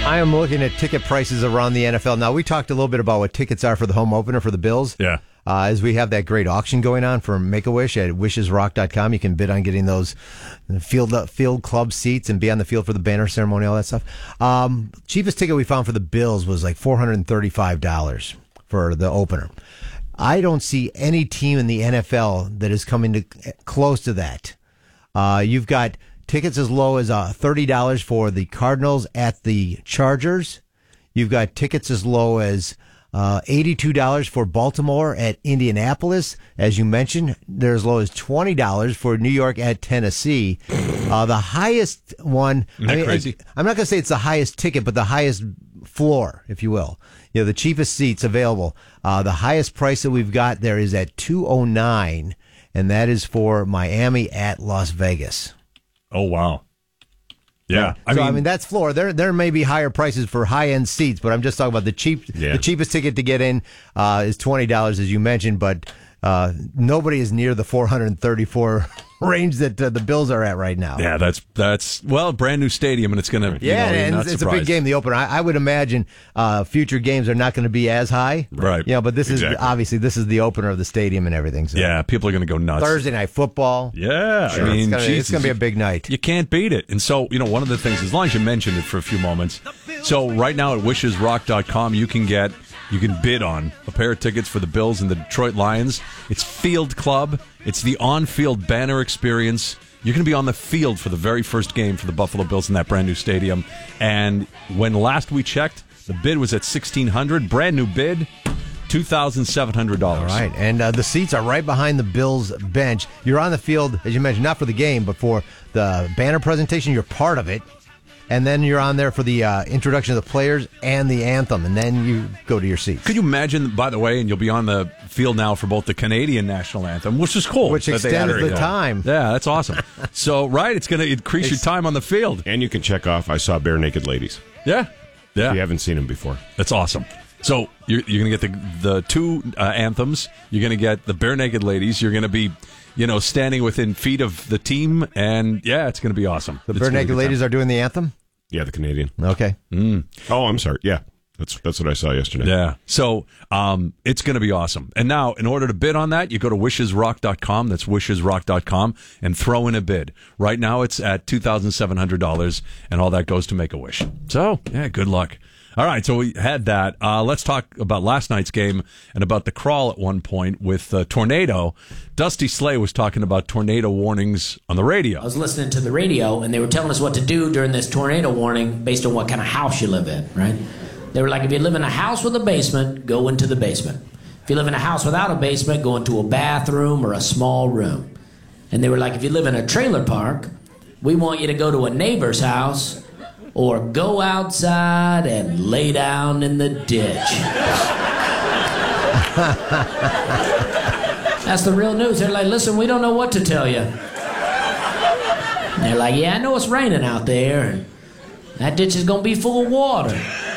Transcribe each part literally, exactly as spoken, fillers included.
I am looking at ticket prices around the N F L. Now, we talked a little bit about what tickets are for the home opener for the Bills. Yeah. Uh, as we have that great auction going on for Make-A-Wish at wishes rock dot com. You can bid on getting those field field club seats and be on the field for the banner ceremony, all that stuff. Um, cheapest ticket we found for the Bills was like four hundred thirty-five dollars for the opener. I don't see any team in the N F L that is coming to close to that. Uh, you've got tickets as low as uh, thirty dollars for the Cardinals at the Chargers. You've got tickets as low as uh, eighty-two dollars for Baltimore at Indianapolis. As you mentioned, they're as low as twenty dollars for New York at Tennessee. Uh, the highest one, Isn't that I mean, crazy? I, I'm not going to say it's the highest ticket, but the highest floor, if you will. You know, the cheapest seats available. Uh, the highest price that we've got there is at two oh nine, and that is for Miami at Las Vegas. Oh, wow. Yeah. I so, mean, I mean, that's floor. There there may be higher prices for high-end seats, but I'm just talking about the cheap. Yeah. The cheapest ticket to get in uh, is twenty dollars, as you mentioned, but uh, nobody is near the four hundred thirty-four range that uh, the Bills are at right now. Yeah, that's, that's well, brand new stadium, and it's going to, yeah, you know, and not it's, it's a surprised. big game, the opener. I, I would imagine uh, future games are not going to be as high. Right. Yeah, but this Exactly. is, obviously, this is the opener of the stadium and everything. So. Yeah, people are going to go nuts. Thursday night football. Yeah, Sure. I mean, it's Jesus, going to be a big night. You can't beat it. And so, you know, one of the things, as long as you mentioned it for a few moments, so right now at wishes rock dot com, you can get, you can bid on a pair of tickets for the Bills and the Detroit Lions. It's Field Club. It's the on-field banner experience. You're going to be on the field for the very first game for the Buffalo Bills in that brand new stadium. And when last we checked, the bid was at sixteen hundred dollars. Brand new bid, two thousand seven hundred dollars. All right, and uh, the seats are right behind the Bills bench. You're on the field, as you mentioned, not for the game, but for the banner presentation. You're part of it. And then you're on there for the uh, introduction of the players and the anthem, and then you go to your seats. Could you imagine, by the way, and you'll be on the field now for both the Canadian national anthem, which is cool. Which that they extends added the it. time. Yeah, that's awesome. So, right, it's going to increase your time on the field. And you can check off, I saw Bare Naked Ladies. Yeah, yeah. If you haven't seen them before. That's awesome. So you're, you're going to get the the two uh, anthems. You're going to get the Bare Naked Ladies. You're going to be, you know, standing within feet of the team, and yeah, it's going to be awesome. The It's Bare gonna be a Naked good Ladies time. are doing the anthem? Yeah, the Canadian. Okay. Mm. Oh, I'm sorry. Yeah, that's that's what I saw yesterday. Yeah. So um, it's going to be awesome. And now, in order to bid on that, you go to wishes rock dot com. That's wishes rock dot com and throw in a bid. Right now, it's at two thousand seven hundred dollars, and all that goes to Make-A-Wish. So, yeah, good luck. All right, so we had that. Uh, let's talk about last night's game and about the crawl at one point with uh, tornado. Dusty Slay was talking about tornado warnings on the radio. I was listening to the radio, and they were telling us what to do during this tornado warning based on what kind of house you live in, right? They were like, if you live in a house with a basement, go into the basement. If you live in a house without a basement, go into a bathroom or a small room. And they were like, if you live in a trailer park, we want you to go to a neighbor's house or go outside and lay down in the ditch. That's the real news. They're like, listen, we don't know what to tell you. And they're like, yeah, I know it's raining out there. And that ditch is going to be full of water.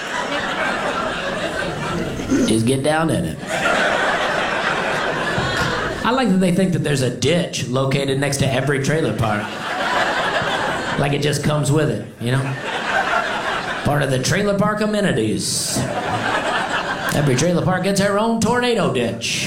Just get down in it. I like that they think that there's a ditch located next to every trailer park. Like it just comes with it, you know? Part of the trailer park amenities. Every trailer park gets their own tornado ditch.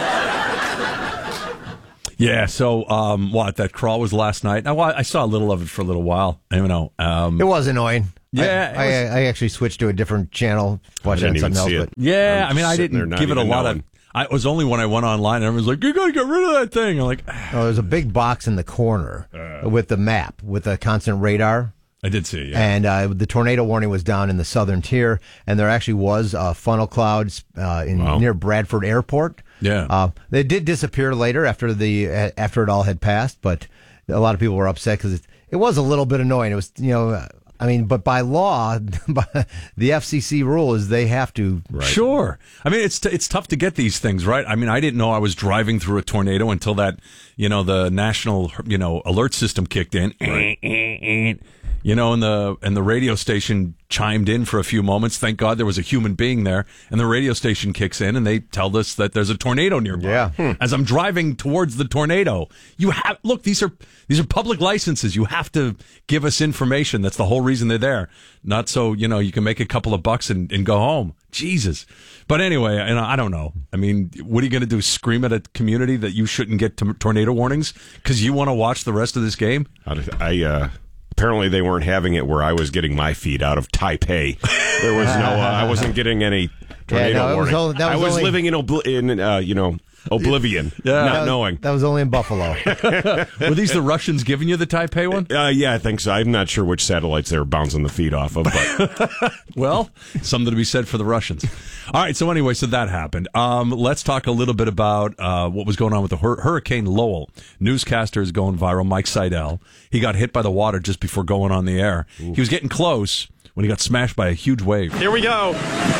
Yeah, so um, what, that crawl was last night. Now, I saw a little of it for a little while. I don't know. Um, It was annoying. Yeah, I, it was- I, I actually switched to a different channel, watching I didn't something else. even see But it. yeah, I'm I mean, I sitting there didn't not give it a even lot knowing. of... I, it was only when I went online and everyone's like, you got to get rid of that thing. I'm like, ah. oh, there's a big box in the corner Uh. with the map, with a constant radar. I did see it, yeah. And uh, the tornado warning was down in the southern tier, and there actually was uh, funnel clouds uh, in Wow. near Bradford Airport. Yeah. uh, they did disappear later after the uh, after it all had passed, but a lot of people were upset because it, it was a little bit annoying. It was, you know, uh, I mean, but by law, by the F C C rule is they have to. Right. Sure. I mean, it's t- it's tough to get these things, right? I mean, I didn't know I was driving through a tornado until that, you know, the national, you know, alert system kicked in. Right. You know, and the and the radio station chimed in for a few moments. Thank God there was a human being there. And the radio station kicks in and they tell us that there's a tornado nearby. Yeah. Hmm. As I'm driving towards the tornado, you have look. These are these are public licenses. You have to give us information. That's the whole reason they're there. Not so you know you can make a couple of bucks and, and go home. Jesus. But anyway, and I don't know. I mean, what are you going to do? Scream at a community that you shouldn't get to tornado warnings because you want to watch the rest of this game? I uh, apparently they weren't having it where I was getting my feed out of Taipei. There was no. Uh, I wasn't getting any tornado Yeah, no, it was warning. only- that I was was only- living in obli- in uh, you know oblivion, Yeah. not That was- knowing. That was only in Buffalo. Were these the Russians giving you the Taipei one? Uh, yeah, I think so. I'm not sure which satellites they were bouncing the feed off of, but Well, something to be said for the Russians. All right. So anyway, so that happened. Um, let's talk a little bit about uh, what was going on with the hur- Hurricane Lowell. Newscaster is going viral. Mike Seidel. He got hit by the water just before going on the air. Ooh. He was getting close when he got smashed by a huge wave. Here we go.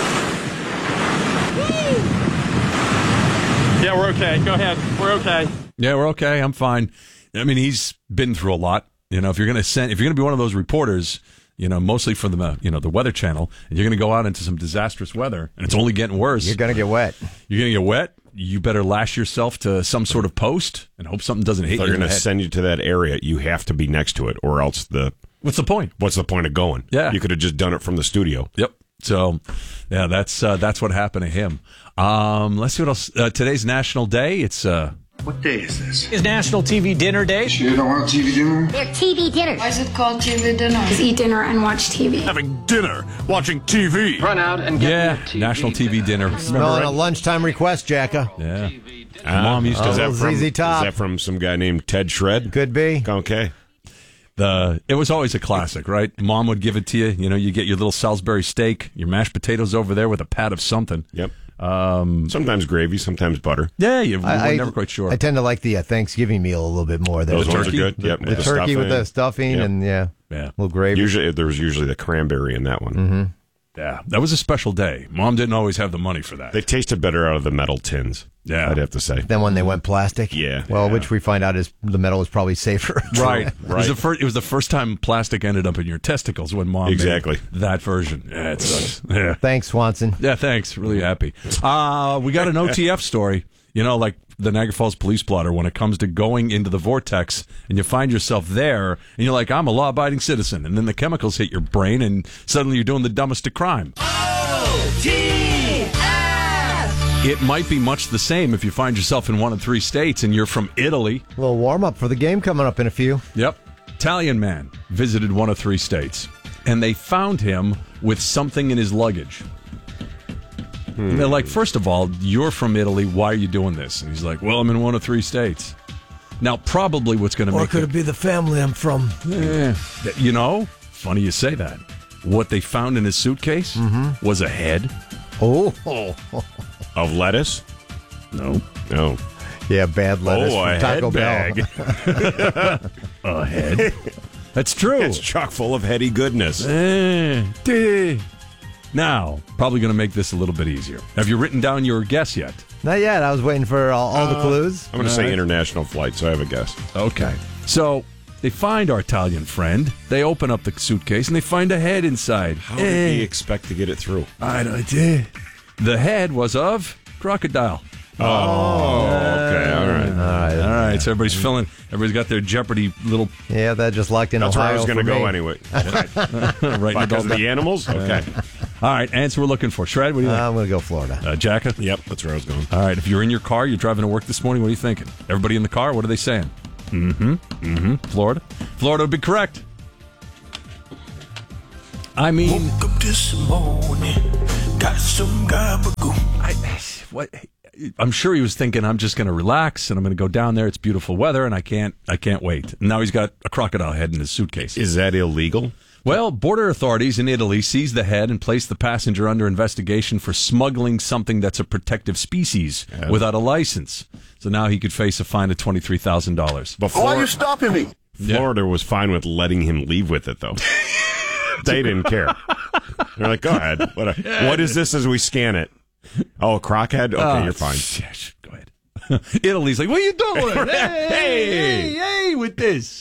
Yeah, we're okay. Go ahead. We're okay. Yeah, we're okay. I'm fine. I mean, he's been through a lot. You know, if you're going to send, if you're going to be one of those reporters, you know, mostly for the, you know, the Weather Channel, and you're going to go out into some disastrous weather, and it's only getting worse. You're going to get wet. You're going to get wet. You better lash yourself to some sort of post and hope something doesn't hit they're you in going the to head. send you to that area. You have to be next to it, or else the What's the point? what's the point of going? Yeah. You could have just done it from the studio. Yep. So, yeah, that's uh, that's what happened to him. Um, let's see what else. Uh, today's National Day. It's uh, What day is this? Is National T V Dinner Day. You don't want T V dinner? They're T V dinners. Why is it called T V dinner? Just eat dinner and watch T V. Having dinner, watching T V. Run out and get yeah, me a T V National T V dinner. Smelling a lunchtime request, Jacka. Yeah. Ah, Mom used to. Oh, Is that little from, Z Z is Top. that from some guy named Ted Shred? Could be. Okay. The it was always a classic, right? Mom would give it to you. You know, you get your little Salisbury steak, your mashed potatoes over there with a pat of something. Yep. Um, Sometimes gravy, sometimes butter. yeah, you, I, we're I- never quite sure. I tend to like the uh, Thanksgiving meal a little bit more. There. Those The ones turkey? are good. Yep. The with the turkey with stuffing. the stuffing Yep. and yeah, Yeah. a little gravy. Usually, there was usually the cranberry in that one. Mm-hmm. Yeah, that was a special day. Mom didn't always have the money for that. They tasted better out of the metal tins. Yeah. I'd have to say. Then when they went plastic, Yeah. Well, Yeah. which we find out is the metal was probably safer. Right, It, was Right. the first, it was the first time plastic ended up in your testicles when Mom Exactly. made that version. Yeah, it sucks. Yeah. Thanks, Swanson. Yeah, thanks. Really happy. Uh, we got an O T F story. You know, like the Niagara Falls police blotter, when it comes to going into the vortex and you find yourself there and you're like, I'm a law abiding citizen. And then the chemicals hit your brain and suddenly you're doing the dumbest of crime. It might be much the same if you find yourself in one of three states and you're from Italy. A little warm up for the game coming up in a few. Yep. Italian man visited one of three states, and they found him with something in his luggage. And they're like, first of all, you're from Italy. Why are you doing this? And he's like, well, I'm in one of three states. Now, probably what's going to Or make could it, it be the family I'm from? Eh, you know, funny you say that. What they found in his suitcase was a head. Oh, Of lettuce? No. No. yeah, bad lettuce Oh, from a Taco head Bell. bag. A head. That's true. It's chock full of heady goodness. Eh, duh. Now, probably going to make this a little bit easier. Have you written down your guess yet? Not yet. I was waiting for all, all the clues. I'm going to All say right. international flight, so I have a guess. Okay. So they find our Italian friend. They open up the suitcase and they find a head inside. How did Eh, he expect to get it through? I don't. eh. The head was of crocodile. Oh, okay. All right. All right. All right. So everybody's filling. Everybody's got their Jeopardy little Yeah, that just locked in That's where Ohio I was going to for go me. anyway. right in Because the of the animals? Okay. All right. Answer we're looking for. Shred. What do you think? I'm going to go Florida. Uh, Jacka. Yep, that's where I was going. All right. If you're in your car, you're driving to work this morning. What are you thinking? Everybody in the car. What are they saying? Mm-hmm. Mm-hmm. Florida. Florida would be correct. I mean, Woke up this morning, got some gabagoo. I, what? I'm sure he was thinking, I'm just going to relax and I'm going to go down there. It's beautiful weather, and I can't, I can't wait. And now he's got a crocodile head in his suitcase. Is that illegal? Well, border authorities in Italy seized the head and placed the passenger under investigation for smuggling something that's a protective species without a license. So now he could face a fine of twenty-three thousand dollars. Before, Why are you stopping me? Florida was fine with letting him leave with it, though. They didn't care. They're like, go ahead. What, what is this as we scan it? Oh, a croc head? Okay, Oh, you're fine. yeah, Go ahead. Italy's like, what are you doing? hey, hey, hey, with this.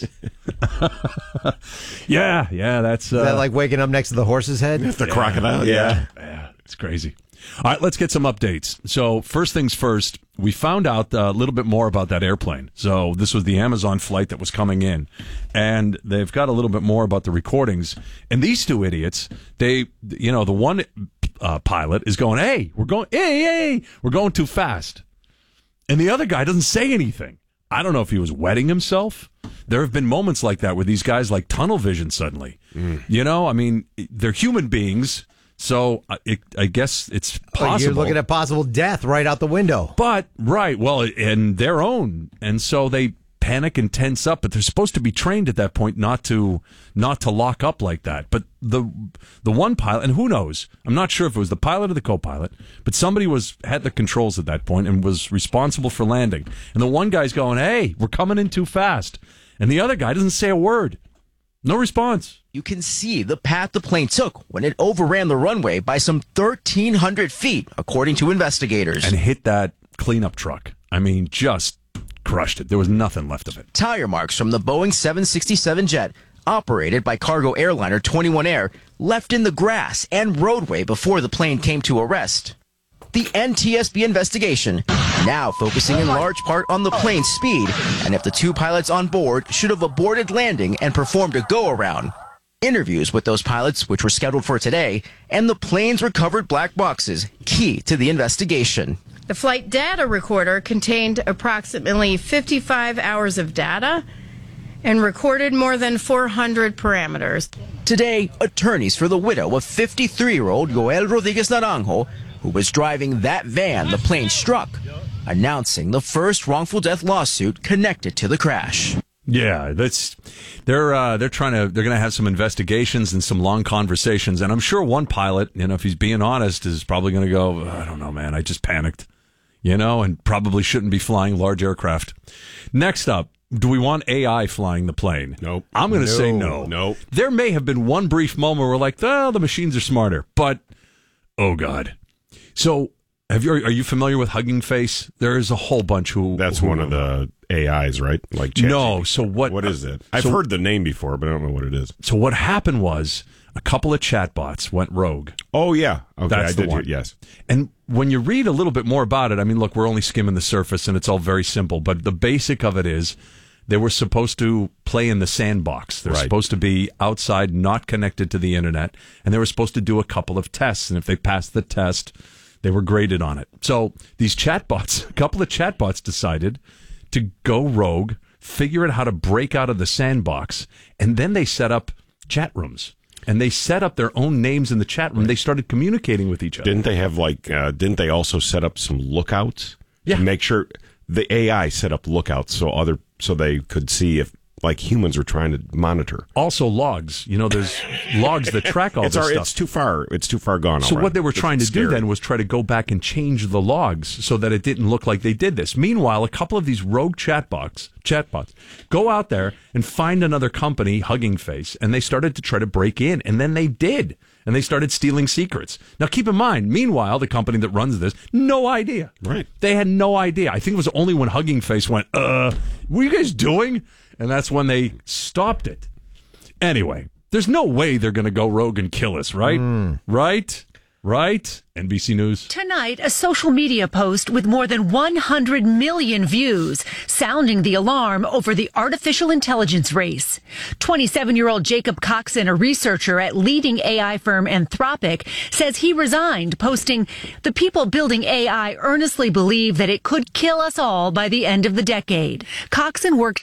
yeah, yeah, that's uh, Is that like waking up next to the horse's head? The crocodile, yeah. yeah, it's crazy. All right, let's get some updates. So first things first, we found out a little bit more about that airplane. So this was the Amazon flight that was coming in, and they've got a little bit more about the recordings. And these two idiots, they, you know, the one uh, pilot is going, "Hey, we're going, hey, hey, we're going too fast," and the other guy doesn't say anything. I don't know if he was wetting himself. There have been moments like that where these guys like tunnel vision suddenly. Mm. You know, I mean, they're human beings. So uh, it, I guess it's possible. But you're looking at possible death right out the window. But, right, well, and their own. And so they panic and tense up, but they're supposed to be trained at that point not to not to lock up like that. But the the one pilot, and who knows, I'm not sure if it was the pilot or the co-pilot, but somebody was had the controls at that point and was responsible for landing. And the one guy's going, "Hey, we're coming in too fast." And the other guy doesn't say a word. No response. You can see the path the plane took when it overran the runway by some thirteen hundred feet, according to investigators. And hit that cleanup truck. I mean, just crushed it. There was nothing left of it. Tire marks from the Boeing seven sixty-seven jet, operated by cargo airliner twenty-one Air, left in the grass and roadway before the plane came to a rest. The N T S B investigation now focusing in large part on the plane's speed and if the two pilots on board should have aborted landing and performed a go-around. Interviews with those pilots, which were scheduled for today, and the plane's recovered black boxes, key to the investigation. The flight data recorder contained approximately fifty-five hours of data and recorded more than four hundred parameters. Today, attorneys for the widow of fifty-three-year-old Yoel Rodriguez Naranjo, who was driving that van the plane struck, announcing the first wrongful death lawsuit connected to the crash. Yeah, that's they're uh, they're trying to they're going to have some investigations and some long conversations, and I'm sure one pilot, you know, if he's being honest, is probably going to go, I don't know, man, I just panicked, you know, and probably shouldn't be flying large aircraft. Next up, do we want A I flying the plane? Nope. I'm going to no, say no. Nope. There may have been one brief moment where we're like, oh, the machines are smarter, but oh god. So, have you are you familiar with Hugging Face? There is a whole bunch who. That's who, one of the A Is, right? Like Chat no. G P T. So what? What is it? I've so, heard the name before, but I don't know what it is. So what happened was a couple of chatbots went rogue. Oh yeah, okay, That's I the did. one. Hear, yes. And when you read a little bit more about it, I mean, look, we're only skimming the surface, and it's all very simple. But the basic of it is, they were supposed to play in the sandbox. They're Right. supposed to be outside, not connected to the internet, and they were supposed to do a couple of tests. And if they passed the test, they were graded on it. So these chatbots, a couple of chatbots decided to go rogue, figure out how to break out of the sandbox, and then they set up chat rooms. And they set up their own names in the chat room. They started communicating with each other. Didn't they have like? Uh, didn't they also set up some lookouts? Yeah. To make sure the A I set up lookouts so other so they could see if like humans were trying to monitor. Also logs. You know, there's logs that track all it's this our, stuff. It's too far. It's too far gone. So already. what they were It's trying to scary. do then was try to go back and change the logs so that it didn't look like they did this. Meanwhile, a couple of these rogue chatbots, chatbots, go out there and find another company, Hugging Face, and they started to try to break in, and then they did, and they started stealing secrets. Now, keep in mind, meanwhile, the company that runs this, no idea. Right. They had no idea. I think it was only when Hugging Face went, uh, what are you guys doing? And that's when they stopped it. Anyway, there's no way they're going to go rogue and kill us, right? Mm. Right? Right? N B C News. Tonight, a social media post with more than one hundred million views sounding the alarm over the artificial intelligence race. twenty-seven-year-old Jacob Coxon, a researcher at leading A I firm Anthropic, says he resigned, posting, "The people building A I earnestly believe that it could kill us all by the end of the decade." Coxon worked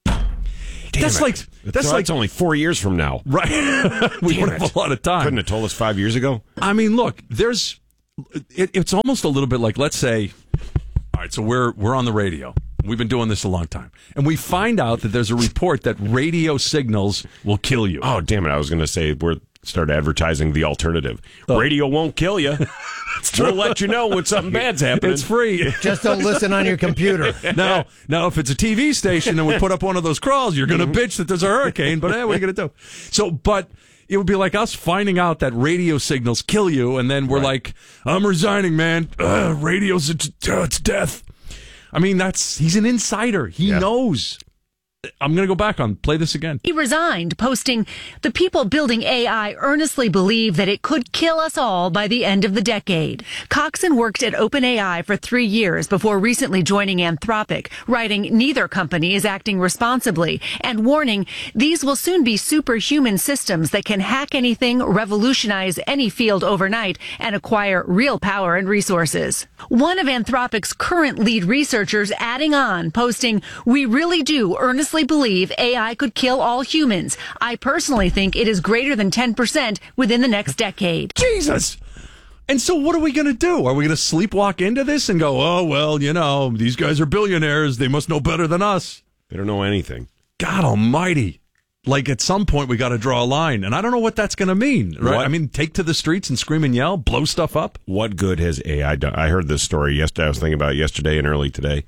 Damn that's it. like that's so like it's only four years from now, right? we Damn don't have it. a lot of time. Couldn't have told us five years ago. I mean, look, there's it, it's almost a little bit like, let's say, all right, so we're we're on the radio. We've been doing this a long time, and we find out that there's a report that radio signals will kill you. Oh, damn it! I was going to say we're start advertising the alternative. Oh. Radio won't kill you. We'll let you know when something bad's happening. It's free. Just don't listen on your computer. Now, now, if it's a T V station and we put up one of those crawls, you're going to bitch that there's a hurricane. But hey, what are you going to do? So, but it would be like us finding out that radio signals kill you, and then we're Right. like, "I'm resigning, man. Uh, radio's it's, uh, it's death." I mean, that's he's an insider. He Yeah. knows. I'm going to go back on, play this again. He resigned, posting, "The people building A I earnestly believe that it could kill us all by the end of the decade." Coxon worked at OpenAI for three years before recently joining Anthropic, writing neither company is acting responsibly and warning these will soon be superhuman systems that can hack anything, revolutionize any field overnight, and acquire real power and resources. One of Anthropic's current lead researchers adding on, posting, "We really do earnestly believe A I could kill all humans. I personally think it is greater than ten percent within the next decade." Jesus! And so what are we going to do? Are we going to sleepwalk into this and go, oh, well, you know, these guys are billionaires. They must know better than us. They don't know anything. God almighty. Like, at some point, we got to draw a line. And I don't know what that's going to mean, right? What? I mean, take to the streets and scream and yell, blow stuff up? What good has A I done? I heard this story yesterday. I was thinking about it yesterday and early today.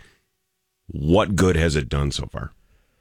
What good has it done so far?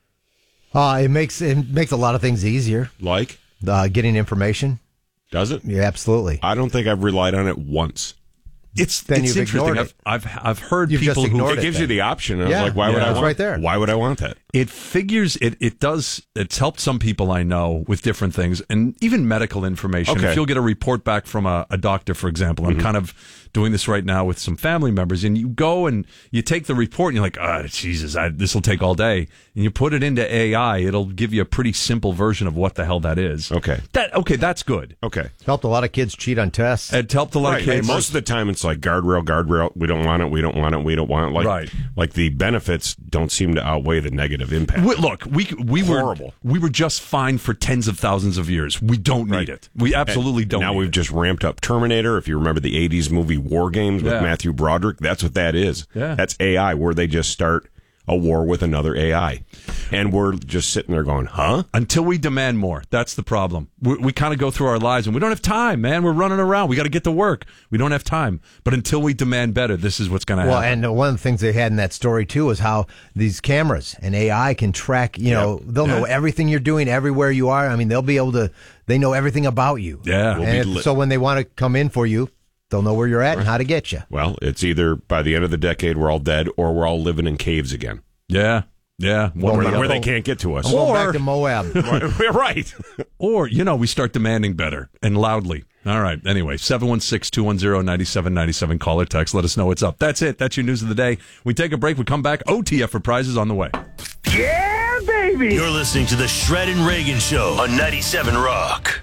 Uh, it makes it makes a lot of things easier. Like? Uh, getting information. Does it? Yeah, absolutely. I don't think I've relied on it once. It's, Then it's you've interesting. ignored I've, it. I've I've heard You've people just who ignored It gives then. you the option. I was Yeah. like, why would Yeah. I It's want right there. Why would I want that? It figures it it does it's helped some people I know with different things and even medical information. Okay. If you'll get a report back from a, a doctor, for example, I'm kind of doing this right now with some family members, and you go and you take the report and you're like, oh Jesus, this will take all day, and you put it into A I, it'll give you a pretty simple version of what the hell that is. Okay. That okay, that's good. Okay. Helped a lot of kids cheat on tests. It helped a lot Right. of kids. And most of the time, it's like guardrail, guardrail. We don't want it. We don't want it. We don't want it. Like, Right. like the benefits don't seem to outweigh the negative impact. We, look, we we Horrible. were we were just fine for tens of thousands of years. We don't need Right. it. We absolutely And don't. Now need we've it. just ramped up Terminator. If you remember the eighties movie War Games with Yeah. Matthew Broderick, that's what that is. Yeah. That's A I, where they just start a war with another A I. And we're just sitting there going, huh? Until we demand more. That's the problem. We, we kind of go through our lives and we don't have time, man. We're running around. We got to get to work. We don't have time. But until we demand better, this is what's going to Well, happen. and one of the things they had in that story too was how these cameras and A I can track. You know, they'll know Yeah. everything you're doing everywhere you are. I mean, they'll be able to. They know everything about you. Yeah. And We'll be if- lit- so when they want to come in for you, they'll know where you're at and how to get you. Well, it's either by the end of the decade we're all dead or we're all living in caves again. yeah. Yeah. One Where, or the where other. they can't get to us. I'm going Or- back to Moab. We're right. Or, you know, we start demanding better and loudly. All right. Anyway, seven one six, two one zero, nine seven nine seven. Call or text. Let us know what's up. That's it. That's your news of the day. We take a break. We come back. O T F for prizes on the way. Yeah, baby. You're listening to the Shred and Reagan Show on ninety-seven Rock.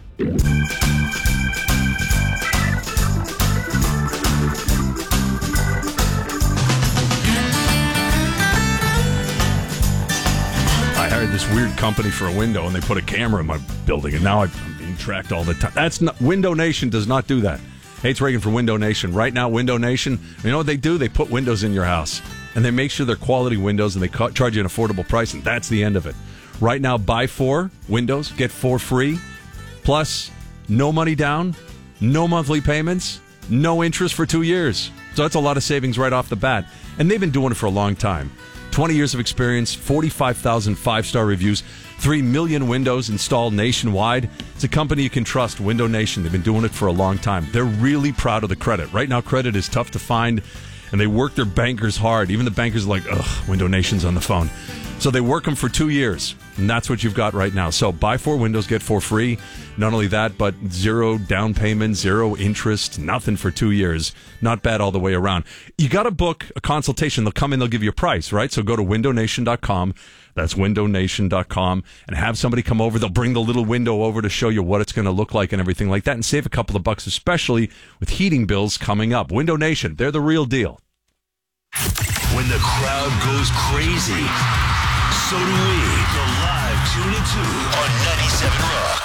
I hired this weird company for a window, and they put a camera in my building, and now I'm being tracked all the time. That's not Window Nation does not do that. Hey, it's Reagan from Window Nation. Right now, Window Nation, you know what they do? They put windows in your house, and they make sure they're quality windows, and they ca- charge you an affordable price, and that's the end of it. Right now, buy four windows, get four free, plus no money down, no monthly payments, no interest for two years. So that's a lot of savings right off the bat, and they've been doing it for a long time. twenty years of experience, forty-five thousand five-star reviews, three million windows installed nationwide. It's a company you can trust, Window Nation. They've been doing it for a long time. They're really proud of the credit. Right now, credit is tough to find, and they work their bankers hard. Even the bankers are like, ugh, Window Nation's on the phone. So they work them for two years, and that's what you've got right now. So buy four windows, get four free. Not only that, but zero down payment, zero interest, nothing for two years. Not bad all the way around. You got to book a consultation. They'll come in, they'll give you a price, right? So go to window nation dot com. That's window nation dot com, and have somebody come over. They'll bring the little window over to show you what it's going to look like and everything like that, and save a couple of bucks, especially with heating bills coming up. Window Nation, they're the real deal. When the crowd goes crazy, so do we. The live two to two on ninety-seven Rock.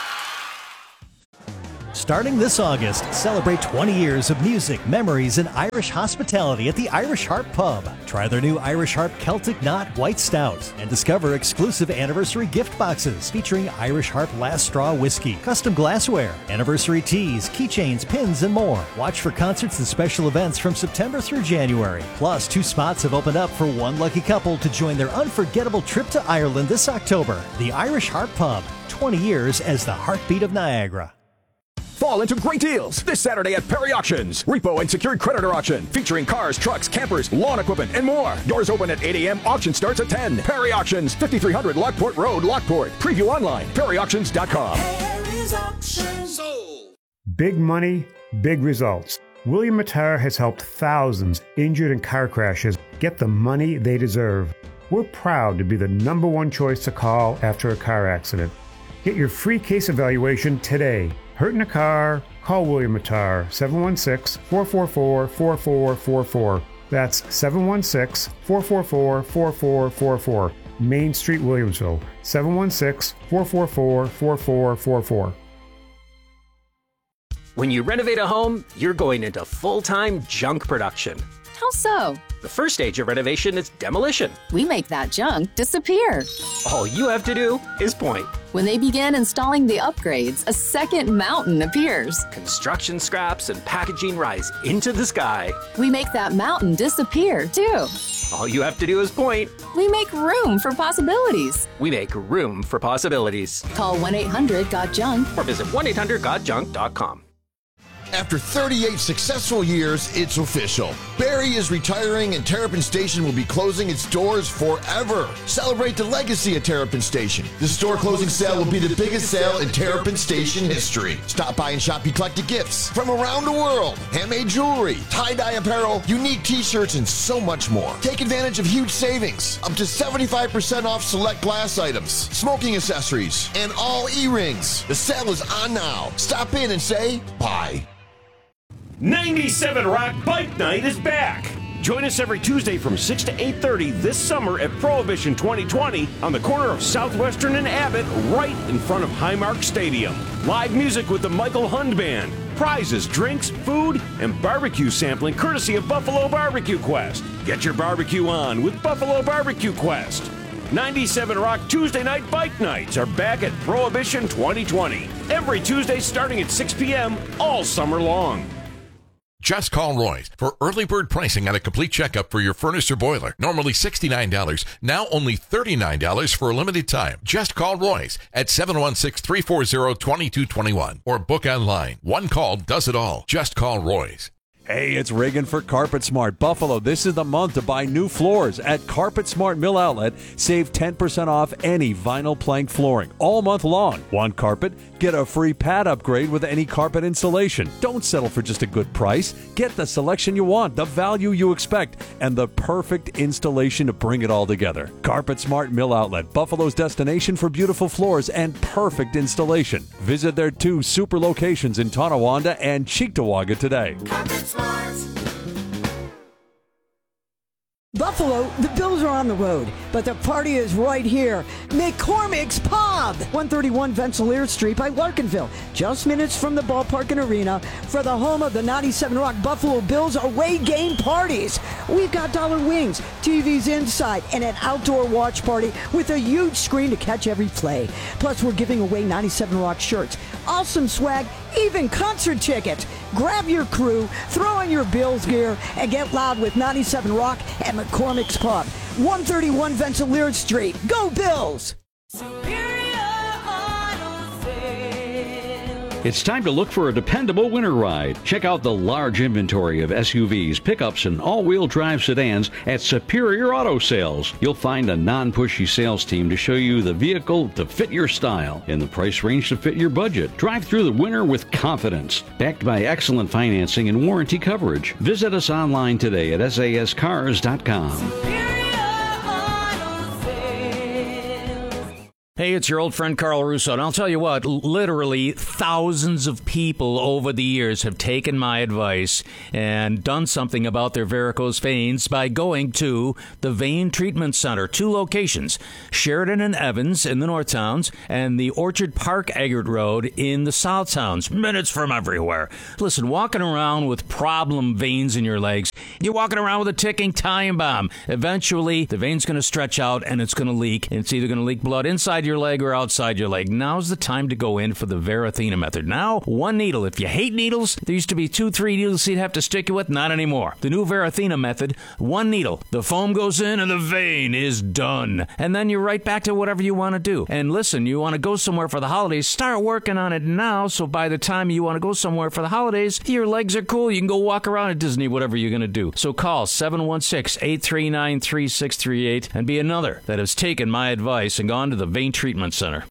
Starting this August, celebrate twenty years of music, memories, and Irish hospitality at the Irish Harp Pub. Try their new Irish Harp Celtic Knot White Stout and discover exclusive anniversary gift boxes featuring Irish Harp Last Straw Whiskey, custom glassware, anniversary teas, keychains, pins, and more. Watch for concerts and special events from September through January. Plus, two spots have opened up for one lucky couple to join their unforgettable trip to Ireland this October. The Irish Harp Pub, twenty years as the heartbeat of Niagara. fall into great deals this Saturday at Perry Auctions. Repo and secured creditor auction featuring cars, trucks, campers, lawn equipment, and more. Doors open at eight a.m. Auction starts at ten. Perry Auctions, fifty-three hundred Lockport Road, Lockport. Preview online, perry auctions dot com. Big money, big results. William Matar has helped thousands injured in car crashes get the money they deserve. We're proud to be the number one choice to call after a car accident. Get your free case evaluation today. Hurt in a car? Call William Matar, seven one six, four four four, four four four four. That's seven one six, four four four, four four four four. Main Street, Williamsville, seven one six, four four four, four four four four. When you renovate a home, you're going into full-time junk production. How so? The first stage of renovation is demolition. We make that junk disappear. All you have to do is point. When they begin installing the upgrades, a second mountain appears. Construction scraps and packaging rise into the sky. We make that mountain disappear, too. All you have to do is point. We make room for possibilities. We make room for possibilities. Call one eight hundred got junk or visit one eight hundred got junk dot com. After thirty-eight successful years, it's official. Barry is retiring and Terrapin Station will be closing its doors forever. Celebrate the legacy of Terrapin Station. The store closing sale will be the biggest sale in Terrapin Station history. Stop by and shop eclectic gifts from around the world, handmade jewelry, tie-dye apparel, unique t-shirts, and so much more. Take advantage of huge savings, up to seventy-five percent off select glass items, smoking accessories, and all e-rings. The sale is on now. Stop in and say bye. ninety-seven Rock Bike Night is back. Join us every Tuesday from six to eight thirty this summer at Prohibition twenty twenty on the corner of Southwestern and Abbott, right in front of Highmark Stadium. Live music with the Michael Hund Band, prizes, drinks, food, and barbecue sampling courtesy of Buffalo Barbecue Quest. Get your barbecue on with Buffalo Barbecue Quest. ninety-seven Rock Tuesday Night Bike Nights are back at Prohibition twenty twenty. Every Tuesday starting at six p.m. all summer long. Just call Roy's for early bird pricing on a complete checkup for your furnace or boiler. Normally sixty-nine dollars, now only thirty-nine dollars for a limited time. Just call Roy's at seven one six, three four zero, two two two one or book online. One call does it all. Just call Roy's. Hey, it's Reagan for Carpet Smart Buffalo. This is the month to buy new floors at Carpet Smart Mill Outlet. Save ten percent off any vinyl plank flooring all month long. Want carpet? Get a free pad upgrade with any carpet installation. Don't settle for just a good price. Get the selection you want, the value you expect, and the perfect installation to bring it all together. Carpet Smart Mill Outlet, Buffalo's destination for beautiful floors and perfect installation. Visit their two super locations in Tonawanda and Cheektowaga today. Buffalo, the Bills are on the road, but the party is right here. McCormick's Pub, one thirty-one Rensselaer Street by Larkinville, just minutes from the ballpark and arena for the home of the ninety-seven Rock Buffalo Bills away game parties. We've got dollar wings, T Vs inside, and an outdoor watch party with a huge screen to catch every play. Plus, we're giving away ninety-seven Rock shirts, awesome swag, even concert tickets. Grab your crew, throw on your Bills gear, and get loud with ninety-seven Rock at McCormick's Pub, one thirty-one Rensselaer Street. Go Bills! It's time to look for a dependable winter ride. Check out the large inventory of S U Vs, pickups, and all-wheel drive sedans at Superior Auto Sales. You'll find a non-pushy sales team to show you the vehicle to fit your style in the price range to fit your budget. Drive through the winter with confidence. Backed by excellent financing and warranty coverage. Visit us online today at S A S cars dot com. Hey, it's your old friend Carl Russo, and I'll tell you what, literally thousands of people over the years have taken my advice and done something about their varicose veins by going to the Vein Treatment Center. Two locations, Sheridan and Evans in the North Towns and the Orchard Park Eggert Road in the South Towns, minutes from everywhere. Listen, walking around with problem veins in your legs You're walking around with a ticking time bomb. Eventually, the vein's going to stretch out and it's going to leak. It's either going to leak blood inside your leg or outside your leg. Now's the time to go in for the Verathena method. Now, one needle. If you hate needles, there used to be two, three needles you'd have to stick you with. Not anymore. The new Verathena method, one needle. The foam goes in and the vein is done. And then you're right back to whatever you want to do. And listen, you want to go somewhere for the holidays, start working on it now, so by the time you want to go somewhere for the holidays, your legs are cool. You can go walk around at Disney, whatever you're going to do. So call seven one six, eight three nine, three six three eight and be another that has taken my advice and gone to the Vein Treatment Center.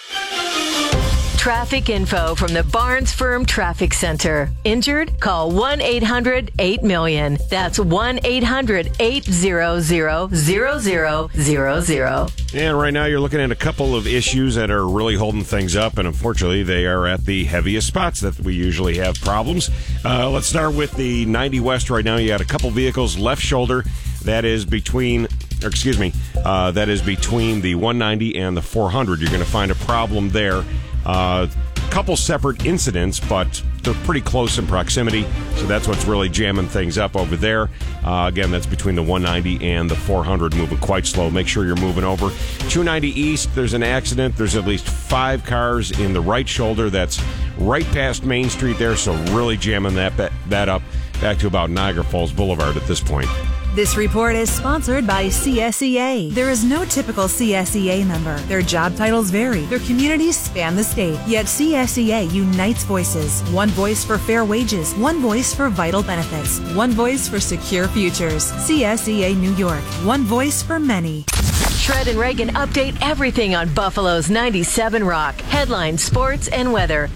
Traffic info from the Barnes Firm Traffic Center. Injured? Call one eight hundred eight million. That's one eight hundred eight hundred zero zero zero zero. And right now you're looking at a couple of issues that are really holding things up, and unfortunately they are at the heaviest spots that we usually have problems. Uh, let's start with the ninety West right now. You got a couple vehicles left shoulder. That is between, or excuse me, uh, that is between the one ninety and the four hundred. You're going to find a problem there. A uh, couple separate incidents, but they're pretty close in proximity, so that's what's really jamming things up over there. Uh, again, that's between the one ninety and the four hundred, moving quite slow. Make sure you're moving over. two ninety East, there's an accident. There's at least five cars in the right shoulder. That's right past Main Street there, so really jamming that, that up back to about Niagara Falls Boulevard at this point. This report is sponsored by C S E A. There is no typical C S E A member. Their job titles vary. Their communities span the state. Yet C S E A unites voices. One voice for fair wages. One voice for vital benefits. One voice for secure futures. C S E A New York. One voice for many. Shred and Reagan update everything on Buffalo's ninety-seven Rock. Headlines, sports, and weather.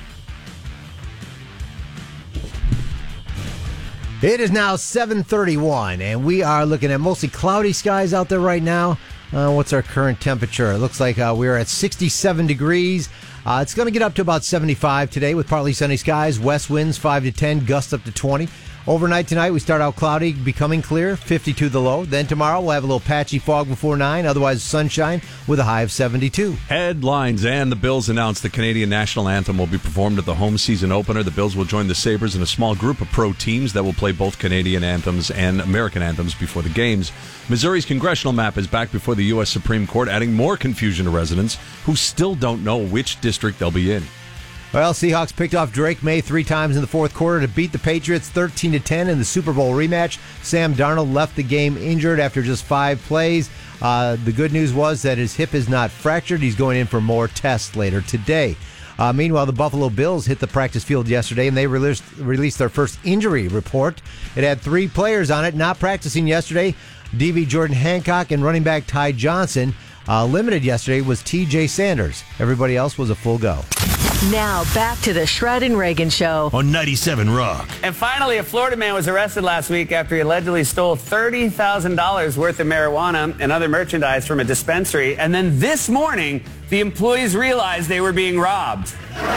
It is now seven thirty-one, and we are looking at mostly cloudy skies out there right now. Uh, what's our current temperature? It looks like uh, we're at sixty-seven degrees. Uh, it's going to get up to about seventy-five today with partly sunny skies. West winds five to ten, gusts up to twenty. Overnight tonight, we start out cloudy, becoming clear, fifty-two the low. Then tomorrow, we'll have a little patchy fog before nine, otherwise sunshine with a high of seventy-two. Headlines, and the Bills announced the Canadian national anthem will be performed at the home season opener. The Bills will join the Sabres in a small group of pro teams that will play both Canadian anthems and American anthems before the games. Missouri's congressional map is back before the U S Supreme Court, adding more confusion to residents who still don't know which district they'll be in. Well, Seahawks picked off Drake May three times in the fourth quarter to beat the Patriots thirteen to ten in the Super Bowl rematch. Sam Darnold left the game injured after just five plays. Uh, the good news was that his hip is not fractured. He's going in for more tests later today. Uh, meanwhile, the Buffalo Bills hit the practice field yesterday, and they released, released their first injury report. It had three players on it not practicing yesterday. D B Jordan Hancock and running back Ty Johnson. Uh, limited yesterday was T J Sanders. Everybody else was a full go. Now, back to the Shred and Reagan Show on ninety-seven Rock. And finally, a Florida man was arrested last week after he allegedly stole thirty thousand dollars worth of marijuana and other merchandise from a dispensary. And then this morning, the employees realized they were being robbed.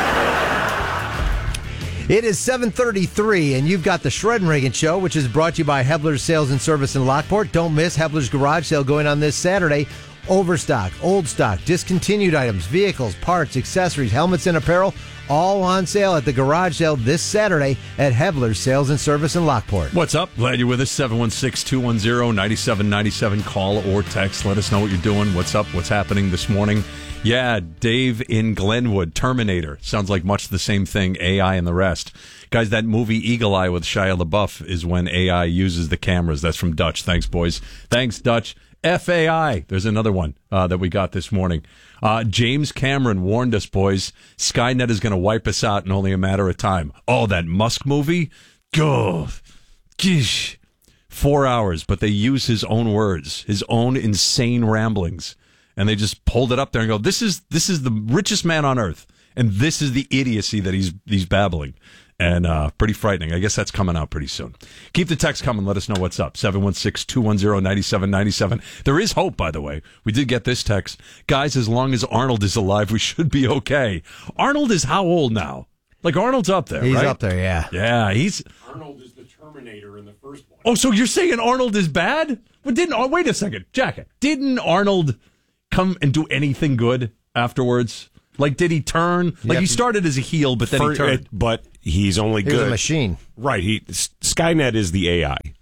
It is seven thirty-three, and you've got the Shred and Reagan Show, which is brought to you by Hebler's Sales and Service in Lockport. Don't miss Hebler's Garage Sale going on this Saturday. Overstock, old stock, discontinued items, vehicles, parts, accessories, helmets, and apparel, all on sale at the garage sale this Saturday at Hebler's Sales and Service in Lockport. What's up? Glad you're with us. seven one six, two one zero, nine seven nine seven. Call or text. Let us know what you're doing. What's up? What's happening this morning? Yeah, Dave in Glenwood, Terminator. Sounds like much the same thing, A I and the rest. Guys, that movie Eagle Eye with Shia LaBeouf is when A I uses the cameras. That's from Dutch. Thanks, boys. Thanks, Dutch. F A I. There's another one uh, that we got this morning. Uh, James Cameron warned us, boys. Skynet is going to wipe us out in only a matter of time. Oh, that Musk movie? Go. Gish. Four hours, but they use his own words, his own insane ramblings. And they just pulled it up there and go, this is this is the richest man on earth. And this is the idiocy that he's he's babbling. And uh, pretty frightening. I guess that's coming out pretty soon. Keep the text coming. Let us know what's up. seven one six, two one zero, nine seven nine seven. There is hope, by the way. We did get this text. Guys, as long as Arnold is alive, we should be okay. Arnold is how old now? Like, Arnold's up there, He's right? up there, yeah. Yeah, he's... Arnold is the Terminator in the first one. Oh, so you're saying Arnold is bad? Well, didn't... Oh, wait a second. Jacket. Didn't Arnold come and do anything good afterwards? Like, did he turn? Like, Yeah. he started as a heel, but then For- he turned. it- but he's only He was good. a machine. Right. He Skynet is the A I.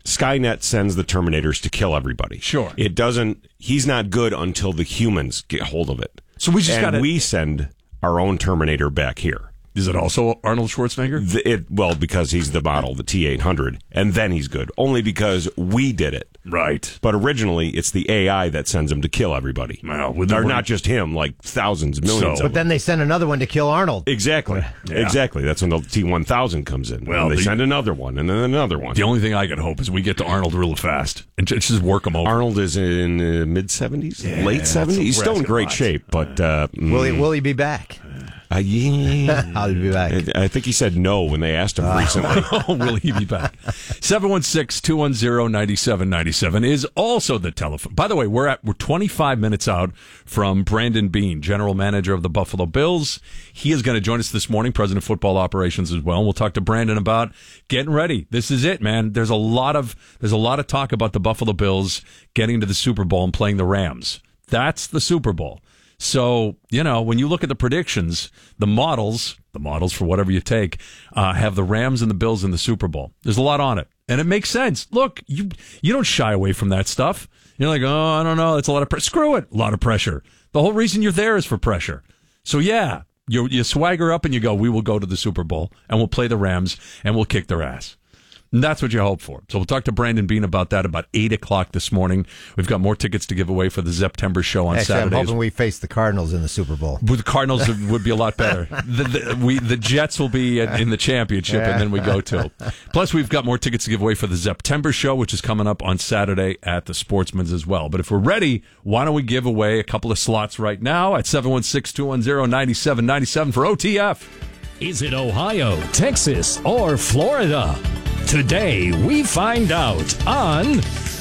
Skynet sends the Terminators to kill everybody. Sure. It doesn't, he's not good until the humans get hold of it. So we just got got we send our own Terminator back here. Is it also Arnold Schwarzenegger? The, it Well, because he's the model, the T eight hundred, and then he's good. Only because we did it. Right. But originally, it's the A I that sends him to kill everybody. Well, or not just him, like thousands, millions So, of but then they send another one to kill Arnold. Exactly. Yeah. Exactly. That's when the T one thousand comes in. Well, And they the- send another one, and then another one. The only thing I can hope is we get to Arnold real fast and just just work him over. Arnold is in uh, mid-seventies? Yeah, late that's seventies? He's what still we're in great asking shape, but... Uh, Will he, mm, will he be back? Uh, yeah. I'll be back. I, I think he said no when they asked him recently. Oh, will he be back? seven one six, two one zero, nine seven nine seven is also the telephone. By the way, we're at we're twenty-five minutes out from Brandon Beane, general manager of the Buffalo Bills. He is going to join us this morning, president of football operations as well. And we'll talk to Brandon about getting ready. This is it, man. There's a lot of there's a lot of talk about the Buffalo Bills getting to the Super Bowl and playing the Rams. That's the Super Bowl. So, you know, when you look at the predictions, the models, the models for whatever you take, uh, have the Rams and the Bills in the Super Bowl. There's a lot on it. And it makes sense. Look, you you don't shy away from that stuff. You're like, oh, I don't know. It's a lot of pressure. Screw it. A lot of pressure. The whole reason you're there is for pressure. So, yeah, you, you swagger up and you go, we will go to the Super Bowl and we'll play the Rams and we'll kick their ass. And that's what you hope for. So we'll talk to Brandon Beane about that about eight o'clock this morning. We've got more tickets to give away for the September show on Actually, Saturday. I'm hoping we face the Cardinals in the Super Bowl. With the Cardinals would be a lot better. The, the, we, the Jets will be in, in the championship, and then we go to. Plus, we've got more tickets to give away for the September show, which is coming up on Saturday at the Sportsman's as well. But if we're ready, why don't we give away a couple of slots right now at seven one six, two one zero, nine seven nine seven for O T F. Is it Ohio, Texas, or Florida? Today, we find out on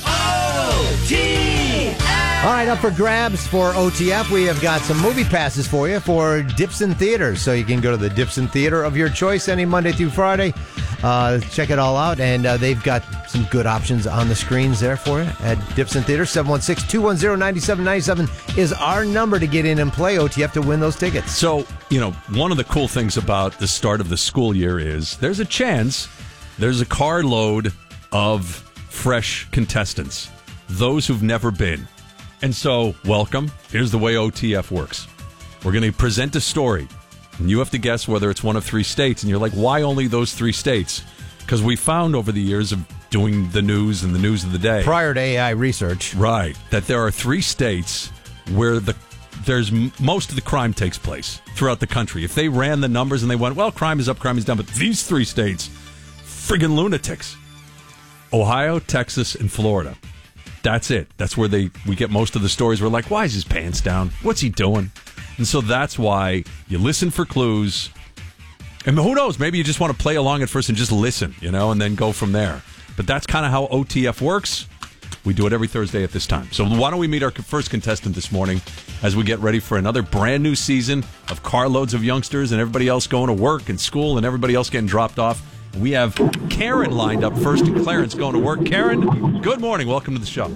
O T F. All right, up for grabs for O T F. We have got some movie passes for you for Dipson Theaters. So you can go to the Dipson Theater of your choice any Monday through Friday. Uh, check it all out. And uh, they've got some good options on the screens there for you at Dipson Theater. seven one six, two one zero, nine seven nine seven is our number to get in and play O T F to win those tickets. So, you know, one of the cool things about the start of the school year is there's a chance there's a carload of fresh contestants, those who've never been. And so, welcome. Here's the way O T F works. We're going to present a story, and you have to guess whether it's one of three states. And you're like, why only those three states? Because we found over the years of doing the news and the news of the day, prior to A I research, right, that there are three states where the there's m- most of the crime takes place throughout the country. If they ran the numbers and they went, well, crime is up, crime is down, but these three states, friggin' lunatics. Ohio, Texas, and Florida. That's it. That's where they we get most of the stories. We're like, why is his pants down? What's he doing? And so that's why you listen for clues. And who knows? Maybe you just want to play along at first and just listen, you know, and then go from there. But that's kind of how O T F works. We do it every Thursday at this time. So why don't we meet our first contestant this morning as we get ready for another brand new season of carloads of youngsters and everybody else going to work and school and everybody else getting dropped off. We have Karen lined up first and Clarence going to work. Karen, good morning. Welcome to the show.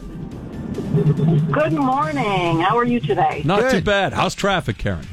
Good morning. How are you today? Not Good. too bad. How's traffic, Karen?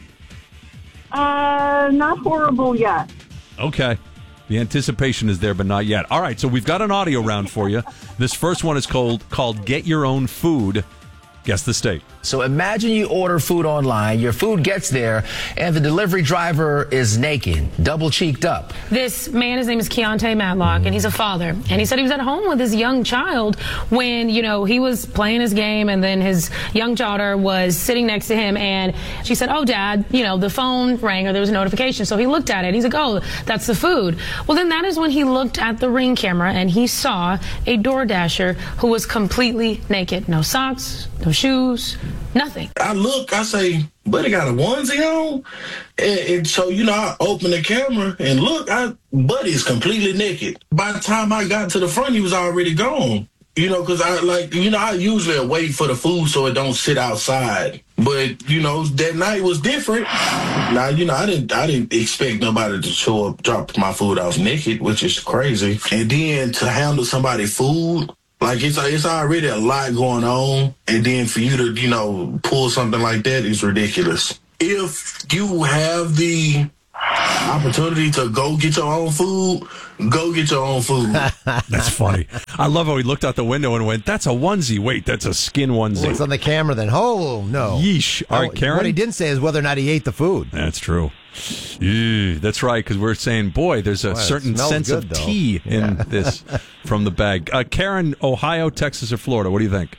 Uh, not horrible yet. Okay. The anticipation is there, but not yet. All right, so we've got an audio round for you. This first one is called, called Get Your Own Food. Guess the state. So imagine you order food online, your food gets there, and the delivery driver is naked, double cheeked up. This man, his name is Keontae Matlock, and he's a father. And he said he was at home with his young child when, you know, he was playing his game, and then his young daughter was sitting next to him, and she said, oh, Dad, you know, the phone rang or there was a notification. So he looked at it. He's like, oh, that's the food. Well, then that is when he looked at the Ring camera, and he saw a DoorDasher who was completely naked. No socks, no shoes, nothing. I look, I say, buddy got a onesie on? And, and so, you know, I open the camera and look, I buddy is completely naked. By the time I got to the front, he was already gone. You know, because I like, you know, I usually wait for the food so it don't sit outside. But, you know, that night was different. Now, you know, I didn't I didn't expect nobody to show up, drop my food off naked, which is crazy. And then to handle somebody's food, like, it's it's already a lot going on, and then for you to, you know, pull something like that is ridiculous. If you have the opportunity to go get your own food, go get your own food. That's funny. I love how he looked out the window and went, that's a onesie. Wait, that's a skin onesie. What's on the camera then? Oh, no. Yeesh. All right, Oh, Karen. What he didn't say is whether or not he ate the food. That's true. Ew, that's right, because we're saying, boy, there's a Boy, it certain smells sense good, of though. tea in Yeah. this from the bag. Uh, Karen, Ohio, Texas, or Florida? What do you think?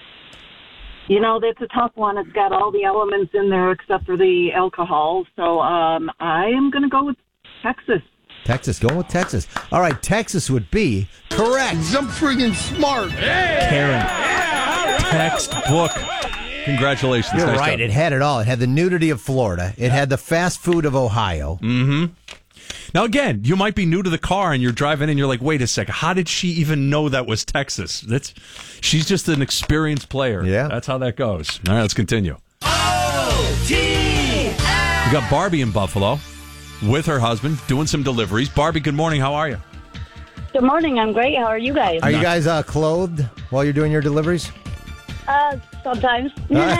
You know, that's a tough one. It's got all the elements in there except for the alcohol. So um, I am going to go with Texas. Texas, going with Texas. All right, Texas would be correct. I'm friggin' smart. Karen, textbook. Congratulations. You're Nice right. job. It had it all. It had the nudity of Florida. It had the fast food of Ohio. Mm-hmm. Now, again, you might be new to the car and you're driving and you're like, wait a second, how did she even know that was Texas? That's She's just an experienced player. Yeah. That's how that goes. All right, let's continue. O T F. We got Barbie in Buffalo with her husband doing some deliveries. Barbie, good morning. How are you? Good morning. I'm great. How are you guys? Are you guys uh, clothed while you're doing your deliveries? Uh, sometimes.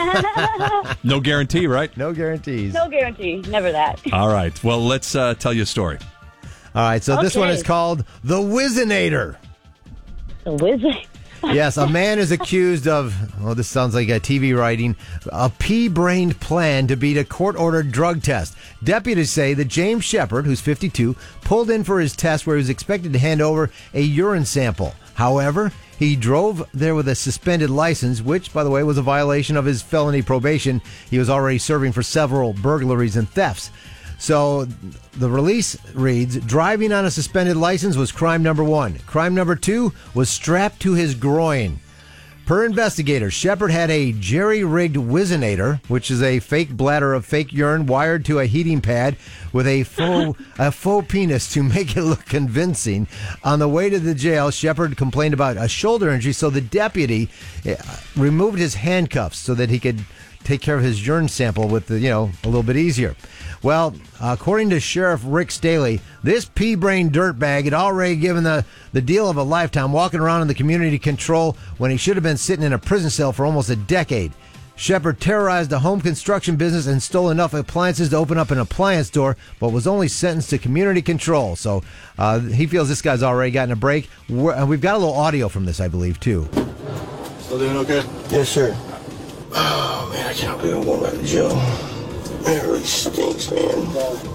No guarantee, right? No guarantees. No guarantee. Never that. All right. Well, let's uh, tell you a story. All right, so this one Okay. is called The Whizzinator. The Wizard. Yes, a man is accused of, oh, this sounds like a T V writing, a pea-brained plan to beat a court-ordered drug test. Deputies say that James Shepard, who's fifty-two, pulled in for his test where he was expected to hand over a urine sample. However, he drove there with a suspended license, which, by the way, was a violation of his felony probation. He was already serving for several burglaries and thefts. So the release reads, driving on a suspended license was crime number one. Crime number two was strapped to his groin. Per investigators, Shepard had a jerry-rigged Whizzinator, which is a fake bladder of fake urine wired to a heating pad with a faux, a faux penis to make it look convincing. On the way to the jail, Shepard complained about a shoulder injury, so the deputy uh, removed his handcuffs so that he could take care of his urine sample with the, you know, a little bit easier. Well, according to Sheriff Rick Staley, this pea-brain dirtbag had already given the, the deal of a lifetime walking around in the community control when he should have been sitting in a prison cell for almost a decade. Shepard terrorized a home construction business and stole enough appliances to open up an appliance store, but was only sentenced to community control. So uh, he feels this guy's already gotten a break. We're, and we've got a little audio from this, I believe, too. Still doing okay? Yes, sir. Oh, man, I can't believe I'm going back to jail. Man, it really stinks, man.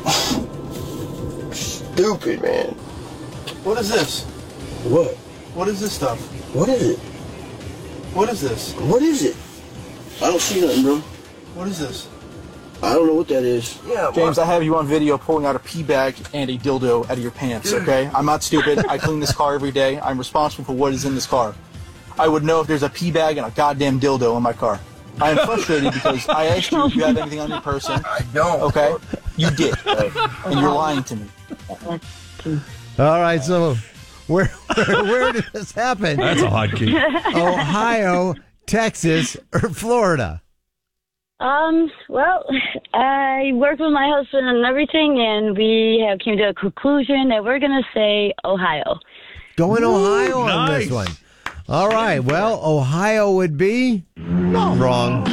Stupid, man. What is this? What? What is this stuff? What is it? What is this? What is it? I don't see nothing, bro. What is this? I don't know what that is. Yeah, James, I have you on video pulling out a pee bag and a dildo out of your pants, okay? I'm not stupid. I clean this car every day. I'm responsible for what is in this car. I would know if there's a pee bag and a goddamn dildo in my car. I am frustrated because I asked you if you have anything on your person. I don't. Okay? You did. And you're lying to me. All right, so where where, where did this happen? That's a hotkey. Ohio, Texas, or Florida? Um, well, I worked with my husband and everything, and we have came to a conclusion that we're going to say Ohio. Going Ohio on nice. this one. All right, well, Ohio would be no. wrong.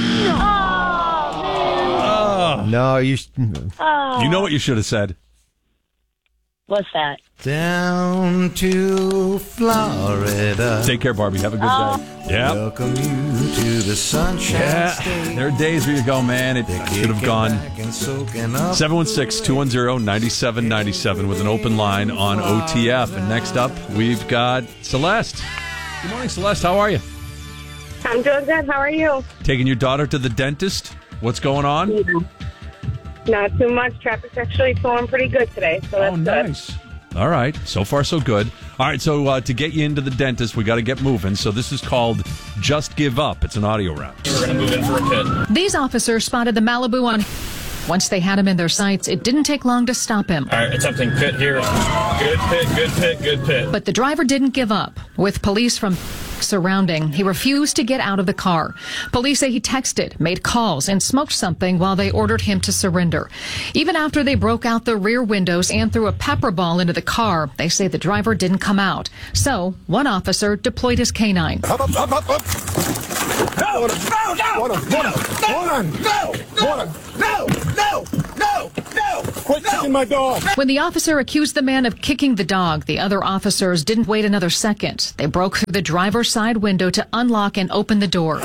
Oh. No, you. sh- Oh. You know what you should have said. What's that? Down to Florida. Take care, Barbie. Have a good Oh. day. Yeah. Welcome you to the sunshine Yeah. state. There are days where you go, man, it should have gone. seven one six, two one zero, nine seven nine seven with an open line on O T F. And next up, we've got Celeste. Good morning, Celeste. How are you? I'm doing good. How are you? Taking your daughter to the dentist. What's going on? Yeah. Not too much. Traffic's actually flowing pretty good today, so that's Oh, nice. All right. So far, so good. All right. So uh, to get you into the dentist, we got to get moving. So this is called Just Give Up. It's an audio round. We're going to move in for a pit. These officers spotted the Malibu on. Once they had him in their sights, it didn't take long to stop him. All right, attempting pit here. Good pit, good pit, good pit. But the driver didn't give up. With police from surrounding, he refused to get out of the car. Police say he texted, made calls, and smoked something while they ordered him to surrender. Even after they broke out the rear windows and threw a pepper ball into the car, they say the driver didn't come out. So one officer deployed his canine. Up, up, up, up, up. No, no, no, no, no, no, no, no, no, no, no, no, no, Quit kicking my dog! When the officer accused the man of kicking the dog, the other officers didn't wait another second. They broke through the driver's side window to unlock and open the door.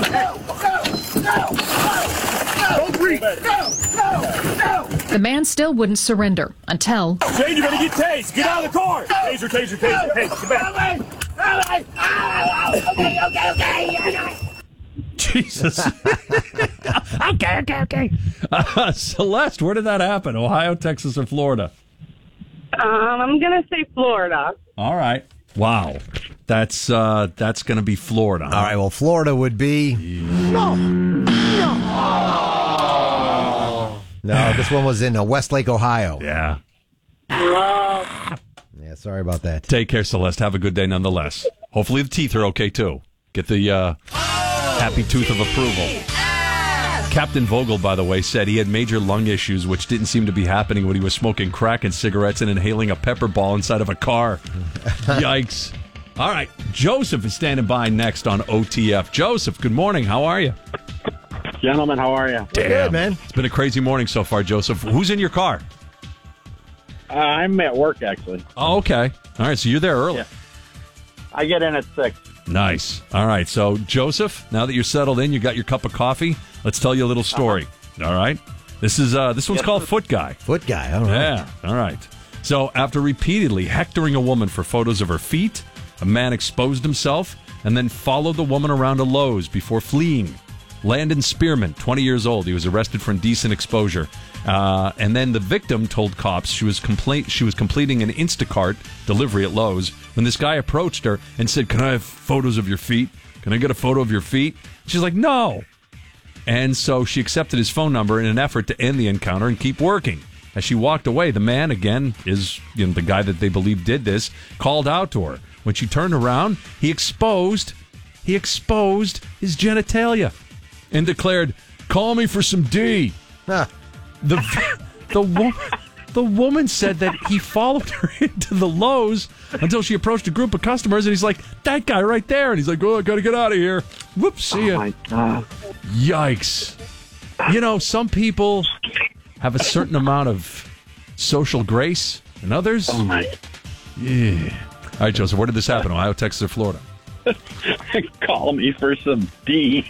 Don't breathe! No! No! No! The man still wouldn't surrender until... Jane, you better get tased! Get out of the car! Taser, taser, taser! Hey, get back! Okay, okay, okay. Jesus. okay, okay, okay. Uh, Celeste, where did that happen? Ohio, Texas, or Florida? Um, I'm going to say Florida. All right. Wow. That's uh, that's going to be Florida. All right. Well, Florida would be. No. No. No, this one was in uh, Westlake, Ohio. Yeah. Yeah, sorry about that. Take care, Celeste. Have a good day nonetheless. Hopefully the teeth are okay, too. Get the uh, happy tooth of approval. Captain Vogel, by the way, said he had major lung issues, which didn't seem to be happening when he was smoking crack and cigarettes and inhaling a pepper ball inside of a car. Yikes. All right, Joseph is standing by next on O T F. Joseph, good morning. How are you? Gentlemen, how are you? Damn, good, man. It's been a crazy morning so far, Joseph. Who's in your car? Uh, I'm at work, actually. Oh, okay. All right, so you're there early. Yeah. I get in at six. Nice. All right, so Joseph, now that you're settled in, you got your cup of coffee, let's tell you a little story. Uh-huh. All right? This is uh, this one's yes, called Foot Guy. Foot Guy, all right. Yeah, all right. So after repeatedly hectoring a woman for photos of her feet, a man exposed himself and then followed the woman around a Lowe's before fleeing. Landon Spearman, twenty years old. He was arrested for indecent exposure. Uh, and then the victim told cops she was compla- she was completing an Instacart delivery at Lowe's when this guy approached her and said, "Can I have photos of your feet? Can I get a photo of your feet?" She's like, "No." And so she accepted his phone number in an effort to end the encounter and keep working. As she walked away, the man, again, is you know, the guy that they believe did this, called out to her. When she turned around, he exposed, he exposed his genitalia and declared, "Call me for some D." Huh. The the woman the woman said that he followed her into the Lowe's until she approached a group of customers, and he's like, "That guy right there," and he's like, "Oh, I gotta get out of here." Whoops, see ya. Oh my God. Yikes! You know, some people have a certain amount of social grace, and others. Oh my. Yeah. All right, Joseph, where did this happen? Ohio, Texas, or Florida? Call me for some D.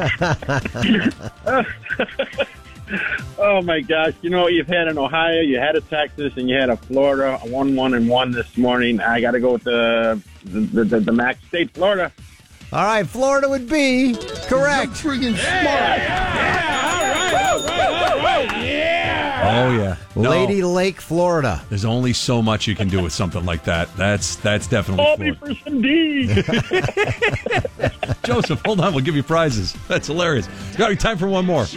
Oh my gosh! You know, you've had an Ohio, you had a Texas, and you had a Florida. I won one and one this morning. I got to go with the the, the the Mac State, Florida. All right, Florida would be correct. Friggin' smart. Yeah, all right, all right, all right. Yeah. Oh yeah, no. Lady Lake, Florida. There's only so much you can do with something like that. That's that's definitely Call me Florida. for some D. Joseph, hold on. We'll give you prizes. That's hilarious. It's got to be time for one more.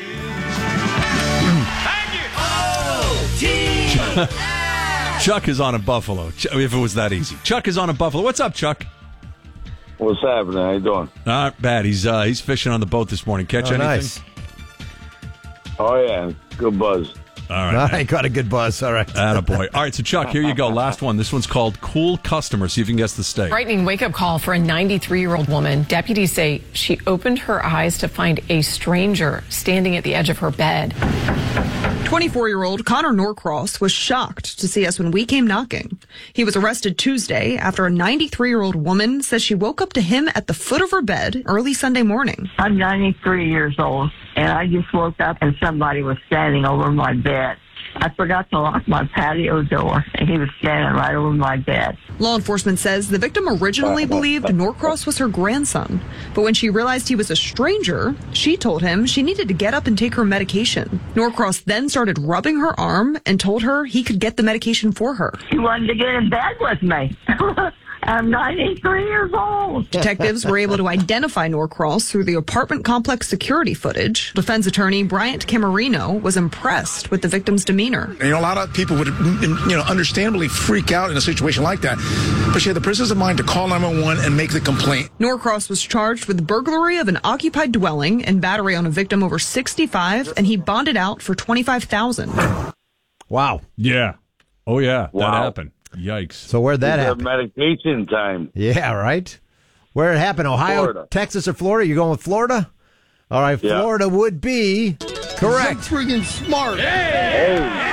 Chuck is on a Buffalo. If it was that easy. Chuck is on a Buffalo. What's up, Chuck? What's happening? How you doing? Not bad. He's uh, he's fishing on the boat this morning. Catch Oh, anything? nice. Oh, yeah. Good buzz. All right. All right, got a good buzz. All right. Attaboy. All right, so Chuck, here you go. Last one. This one's called Cool Customer. See if you can guess the state. Frightening wake-up call for a ninety-three-year-old woman. Deputies say she opened her eyes to find a stranger standing at the edge of her bed. twenty-four-year-old Connor Norcross was shocked to see us when we came knocking. He was arrested Tuesday after a ninety-three-year-old woman says she woke up to him at the foot of her bed early Sunday morning. I'm ninety-three years old, and I just woke up and somebody was standing over my bed. I forgot to lock my patio door, and he was standing right over my bed. Law enforcement says the victim originally believed Norcross was her grandson, but when she realized he was a stranger, she told him she needed to get up and take her medication. Norcross then started rubbing her arm and told her he could get the medication for her. He wanted to get in bed with me. I'm ninety-three years old. Detectives were able to identify Norcross through the apartment complex security footage. Defense attorney Bryant Camarino was impressed with the victim's demeanor. You know, a lot of people would, you know, understandably freak out in a situation like that. But she had the presence of mind to call nine one one and make the complaint. Norcross was charged with burglary of an occupied dwelling and battery on a victim over sixty-five, and he bonded out for twenty-five thousand dollars. Wow. Yeah. Oh, yeah. Wow. That happened. Yikes. So where'd that We have happen? medication time. Yeah, right. Where it happened? Ohio, Florida. Texas, or Florida? You're going with Florida? All right, Yeah. Florida would be correct. Friggin' smart. Hey.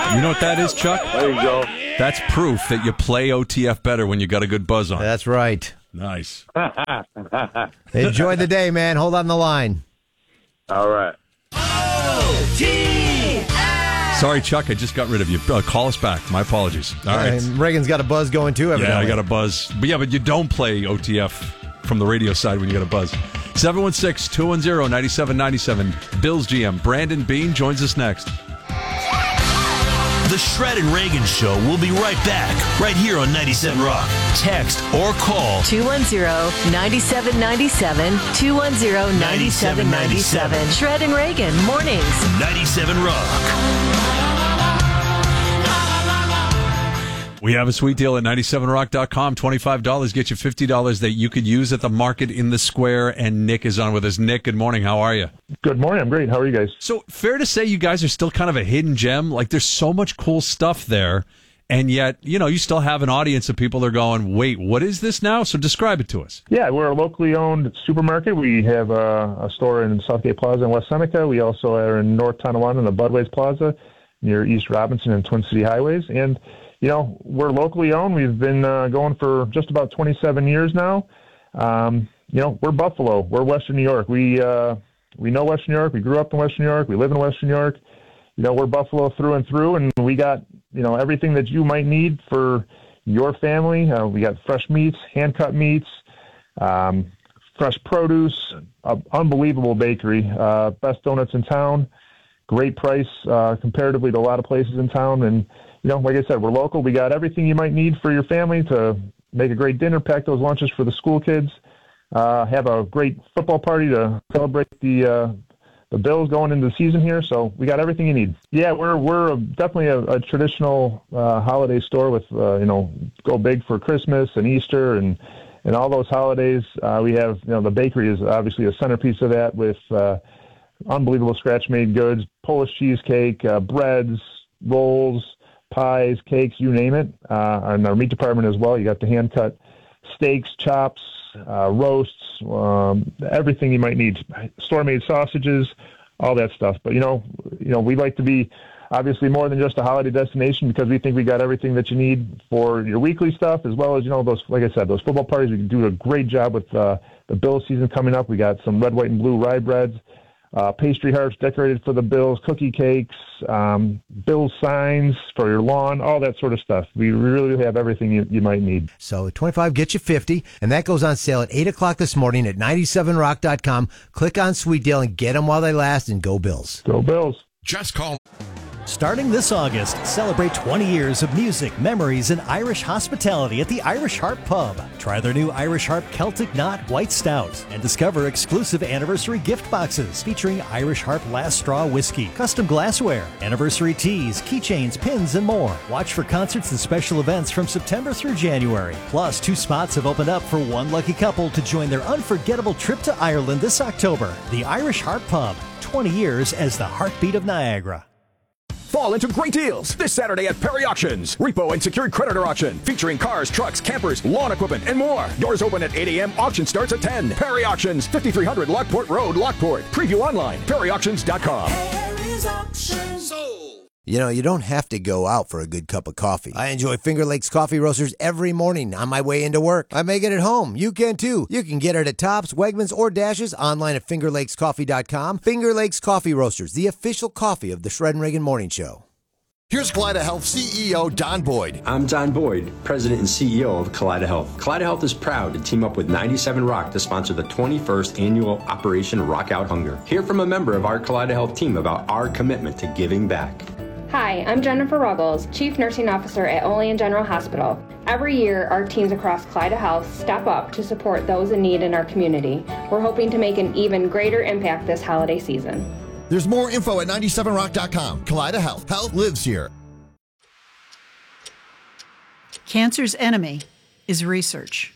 You know what that is, Chuck? There you go. That's proof that you play O T F better when you got a good buzz on. That's right. Nice. Enjoy the day, man. Hold on the line. All right. O T F. Sorry, Chuck, I just got rid of you. Uh, call us back. My apologies. All right. And Reagan's got a buzz going, too, evidently. Yeah, I got a buzz. But yeah, but you don't play O T F from the radio side when you got a buzz. seven one six, two one zero, nine seven nine seven. Bills G M Brandon Bean joins us next. The Shred and Reagan Show will be right back, right here on ninety-seven Rock. Text or call two one zero, nine seven nine seven, two one zero, nine seven nine seven. Shred and Reagan, mornings. ninety-seven Rock. We have a sweet deal at ninety-seven rock dot com. twenty-five dollars get you fifty dollars that you could use at the market in the square. And Nick is on with us. Nick, good morning. How are you? Good morning. I'm great. How are you guys? So fair to say you guys are still kind of a hidden gem? Like there's so much cool stuff there. And yet, you know, you still have an audience of people that are going, wait, what is this now? So describe it to us. Yeah, we're a locally owned supermarket. We have a, a store in Southgate Plaza in West Seneca. We also are in North Tonawanda in the Budways Plaza near East Robinson and Twin City Highways. And you know, we're locally owned. We've been uh, going for just about twenty-seven years now. Um, you know, we're Buffalo. We're Western New York. We uh, we know Western New York. We grew up in Western New York. We live in Western New York. You know, we're Buffalo through and through, and we got, you know, everything that you might need for your family. Uh, we got fresh meats, hand-cut meats, um, fresh produce, uh, unbelievable bakery, uh, best donuts in town, great price uh, comparatively to a lot of places in town, and you know, like I said, we're local. We got everything you might need for your family to make a great dinner, pack those lunches for the school kids, uh, have a great football party to celebrate the uh, the Bills going into the season here. So we got everything you need. Yeah, we're we're definitely a, a traditional uh, holiday store with uh, you know, go big for Christmas and Easter and and all those holidays. Uh, we have, you know, the bakery is obviously a centerpiece of that with uh, unbelievable scratch made goods, Polish cheesecake, uh, breads, rolls, pies, cakes, you name it. Uh, and our meat department as well. You got the hand-cut steaks, chops, uh, roasts, um, everything you might need. Store-made sausages, all that stuff. But, you know, you know, we like to be obviously more than just a holiday destination because we think we got everything that you need for your weekly stuff as well as, you know, those, like I said, those football parties. We can do a great job with uh, the Bills season coming up. We got some red, white, and blue rye breads. Uh, pastry hearts decorated for the Bills, cookie cakes, um, Bills signs for your lawn, all that sort of stuff. We really have everything you, you might need. So twenty-five gets you fifty, and that goes on sale at eight o'clock this morning at ninety-seven rock dot com. Click on Sweet Deal and get them while they last, and go Bills. Go Bills. Just call. Starting this August, celebrate twenty years of music, memories, and Irish hospitality at the Irish Harp Pub. Try their new Irish Harp Celtic Knot White Stout and discover exclusive anniversary gift boxes featuring Irish Harp Last Straw Whiskey, custom glassware, anniversary teas, keychains, pins, and more. Watch for concerts and special events from September through January. Plus, two spots have opened up for one lucky couple to join their unforgettable trip to Ireland this October. The Irish Harp Pub, twenty years as the heartbeat of Niagara. Fall into great deals this Saturday at Perry Auctions. Repo and secured creditor auction featuring cars, trucks, campers, lawn equipment, and more. Doors open at eight a.m. Auction starts at ten. Perry Auctions, fifty-three hundred Lockport Road, Lockport. Preview online, perry auctions dot com. You know, you don't have to go out for a good cup of coffee. I enjoy Finger Lakes Coffee Roasters every morning on my way into work. I make it at home. You can too. You can get it at Tops, Wegmans, or Dashes, online at finger lakes coffee dot com. Finger Lakes Coffee Roasters, the official coffee of the Shred and Reagan Morning Show. Here's Kaleida Health C E O Don Boyd. I'm Don Boyd, President and C E O of Kaleida Health. Kaleida Health is proud to team up with ninety-seven Rock to sponsor the twenty-first annual Operation Rock Out Hunger. Hear from a member of our Kaleida Health team about our commitment to giving back. Hi, I'm Jennifer Ruggles, Chief Nursing Officer at Olean General Hospital. Every year, our teams across Kaleida Health step up to support those in need in our community. We're hoping to make an even greater impact this holiday season. There's more info at ninety-seven rock dot com. Kaleida Health. Health lives here. Cancer's enemy is research.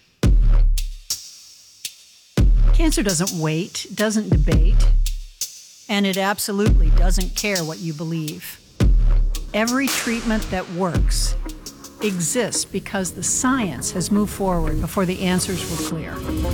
Cancer doesn't wait, doesn't debate, and it absolutely doesn't care what you believe. Every treatment that works exists because the science has moved forward before the answers were clear.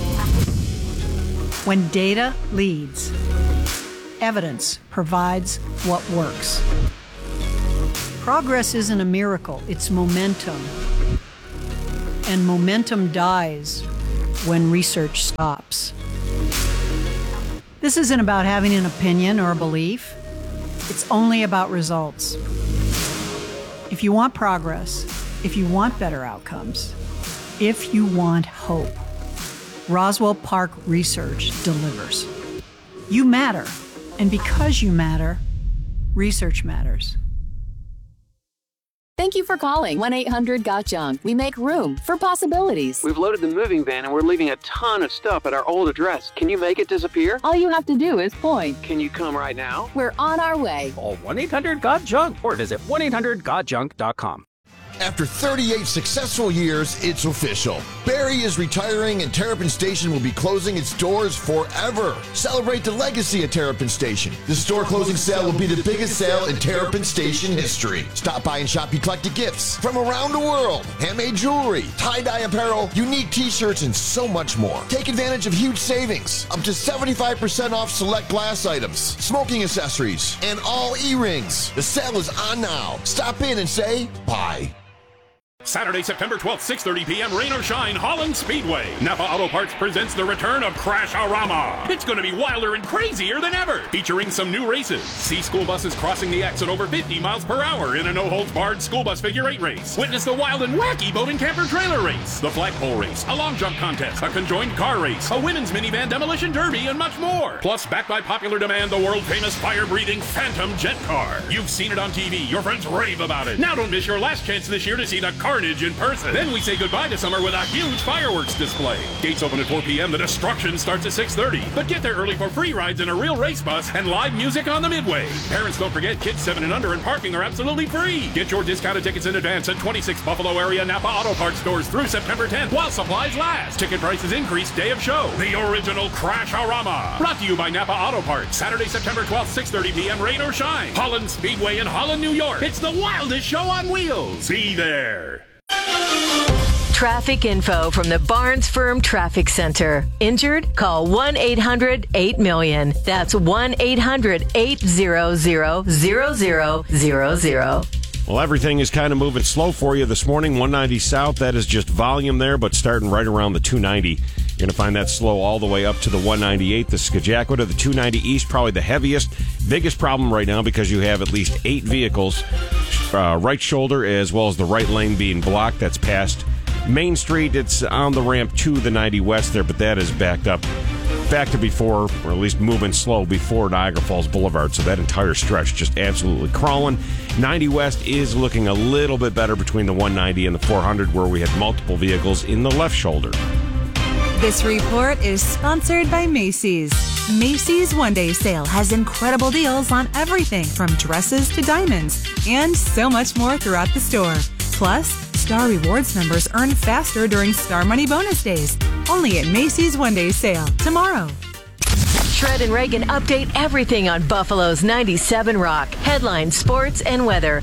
When data leads, evidence provides what works. Progress isn't a miracle, it's momentum. And momentum dies when research stops. This isn't about having an opinion or a belief. It's only about results. If you want progress, if you want better outcomes, if you want hope, Roswell Park Research delivers. You matter, and because you matter, research matters. Thank you for calling one eight hundred got junk. We make room for possibilities. We've loaded the moving van and we're leaving a ton of stuff at our old address. Can you make it disappear? All you have to do is point. Can you come right now? We're on our way. Call one eight hundred got junk or visit one eight hundred got junk dot com. After thirty-eight successful years, it's official. Barry is retiring and Terrapin Station will be closing its doors forever. Celebrate the legacy of Terrapin Station. The store closing sale will be the biggest sale in Terrapin Station history. Stop by and shop eclectic gifts from around the world, handmade jewelry, tie-dye apparel, unique t-shirts, and so much more. Take advantage of huge savings, up to seventy-five percent off select glass items, smoking accessories, and all e-rings. The sale is on now. Stop in and say bye. Saturday, September twelfth, six thirty p.m., rain or shine, Holland Speedway. Napa Auto Parts presents the return of Crash-A-Rama. It's going to be wilder and crazier than ever, featuring some new races. See school buses crossing the X at over fifty miles per hour in a no-holds-barred school bus figure eight race. Witness the wild and wacky boat and camper trailer race, the flagpole race, a long jump contest, a conjoined car race, a women's minivan demolition derby, and much more. Plus, backed by popular demand, the world-famous fire-breathing Phantom jet car. You've seen it on T V. Your friends rave about it. Now don't miss your last chance this year to see the carnage in person. Then we say goodbye to summer with a huge fireworks display. Gates open at four p.m. The destruction starts at six thirty. But get there early for free rides in a real race bus and live music on the midway. Parents, don't forget, kids seven and under and parking are absolutely free. Get your discounted tickets in advance at twenty-six Buffalo area Napa Auto Parts stores through September tenth while supplies last. Ticket prices increase day of show. The original Crash-A-Rama. Brought to you by Napa Auto Parts. Saturday, September twelfth, six thirty p.m. Rain or shine. Holland Speedway in Holland, New York. It's the wildest show on wheels. Be there. Traffic info from the Barnes Firm Traffic Center. Injured? Call one eight hundred eight million. That's one eight hundred eight hundred zero zero zero zero. Well, everything is kind of moving slow for you this morning. one ninety south, that is just volume there, but starting right around the two ninety. You're going to find that slow all the way up to the one ninety-eight, the Skajaqua to the two ninety east, probably the heaviest. Biggest problem right now because you have at least eight vehicles, uh, right shoulder as well as the right lane being blocked. That's past Main Street. It's on the ramp to the ninety west there, but that is backed up back to before, or at least moving slow before Niagara Falls Boulevard. So that entire stretch just absolutely crawling. ninety west is looking a little bit better between the one ninety and the four hundred, where we had multiple vehicles in the left shoulder. This report is sponsored by Macy's. Macy's One Day Sale has incredible deals on everything from dresses to diamonds and so much more throughout the store. Plus, Star Rewards members earn faster during Star Money Bonus Days. Only at Macy's One Day Sale tomorrow. Shred and Reagan update everything on Buffalo's ninety-seven Rock. Headlines, sports, and weather.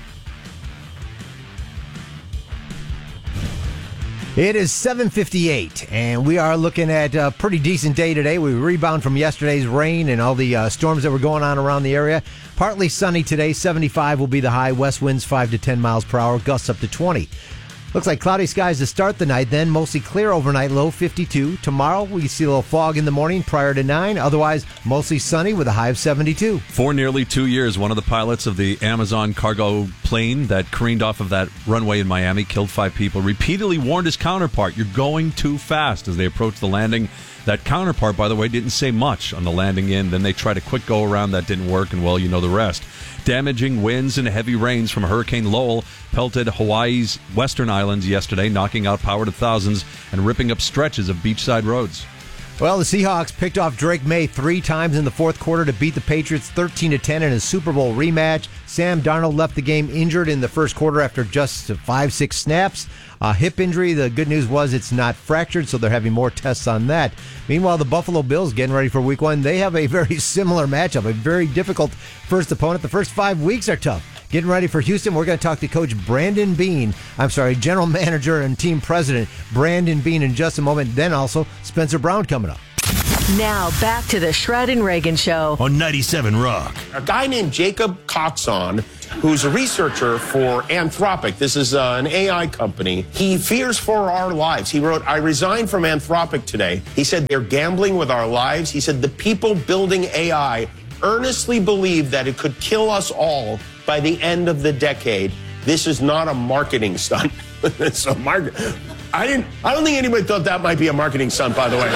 It is seven fifty-eight, and we are looking at a pretty decent day today. We rebound from yesterday's rain and all the uh, storms that were going on around the area. Partly sunny today. seventy-five will be the high. West winds five to ten miles per hour. Gusts up to twenty. Looks like cloudy skies to start the night, then mostly clear overnight, low fifty-two. Tomorrow, we see a little fog in the morning prior to nine. Otherwise, mostly sunny with a high of seventy-two. For nearly two years, one of the pilots of the Amazon cargo plane that careened off of that runway in Miami, killed five people, repeatedly warned his counterpart, "You're going too fast," as they approached the landing. That counterpart, by the way, didn't say much on the landing in. Then they tried a quick go-around that didn't work, and, well, you know the rest. Damaging winds and heavy rains from Hurricane Lowell pelted Hawaii's western islands yesterday, knocking out power to thousands and ripping up stretches of beachside roads. Well, the Seahawks picked off Drake May three times in the fourth quarter to beat the Patriots thirteen to ten in a Super Bowl rematch. Sam Darnold left the game injured in the first quarter after just five, six snaps. A hip injury. The good news was it's not fractured, so they're having more tests on that. Meanwhile, the Buffalo Bills getting ready for week one. They have a very similar matchup, a very difficult first opponent. The first five weeks are tough. Getting ready for Houston, we're going to talk to Coach Brandon Beane. I'm sorry, General Manager and Team President Brandon Beane in just a moment. Then also Spencer Brown coming up. Now back to the Shred and Reagan Show on ninety-seven Rock. A guy named Jacob Coxon who's a researcher for Anthropic. This is uh, an A I company. He fears for our lives. He wrote, I resigned from Anthropic today. He said, they're gambling with our lives. He said, the people building A I earnestly believe that it could kill us all by the end of the decade. This is not a marketing stunt. It's a market. I didn't. I don't think anybody thought that might be a marketing stunt, by the way.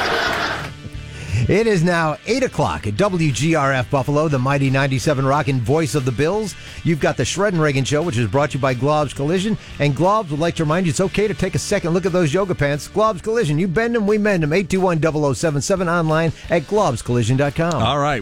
It is now eight o'clock at W G R F Buffalo, the mighty ninety-seven Rock and voice of the Bills. You've got the Shred and Reagan Show, which is brought to you by Globs Collision. And Globs would like to remind you it's okay to take a second look at those yoga pants. Globs Collision, you bend them, we mend them. eight two one, zero zero seven seven, online at globs collision dot com. All right.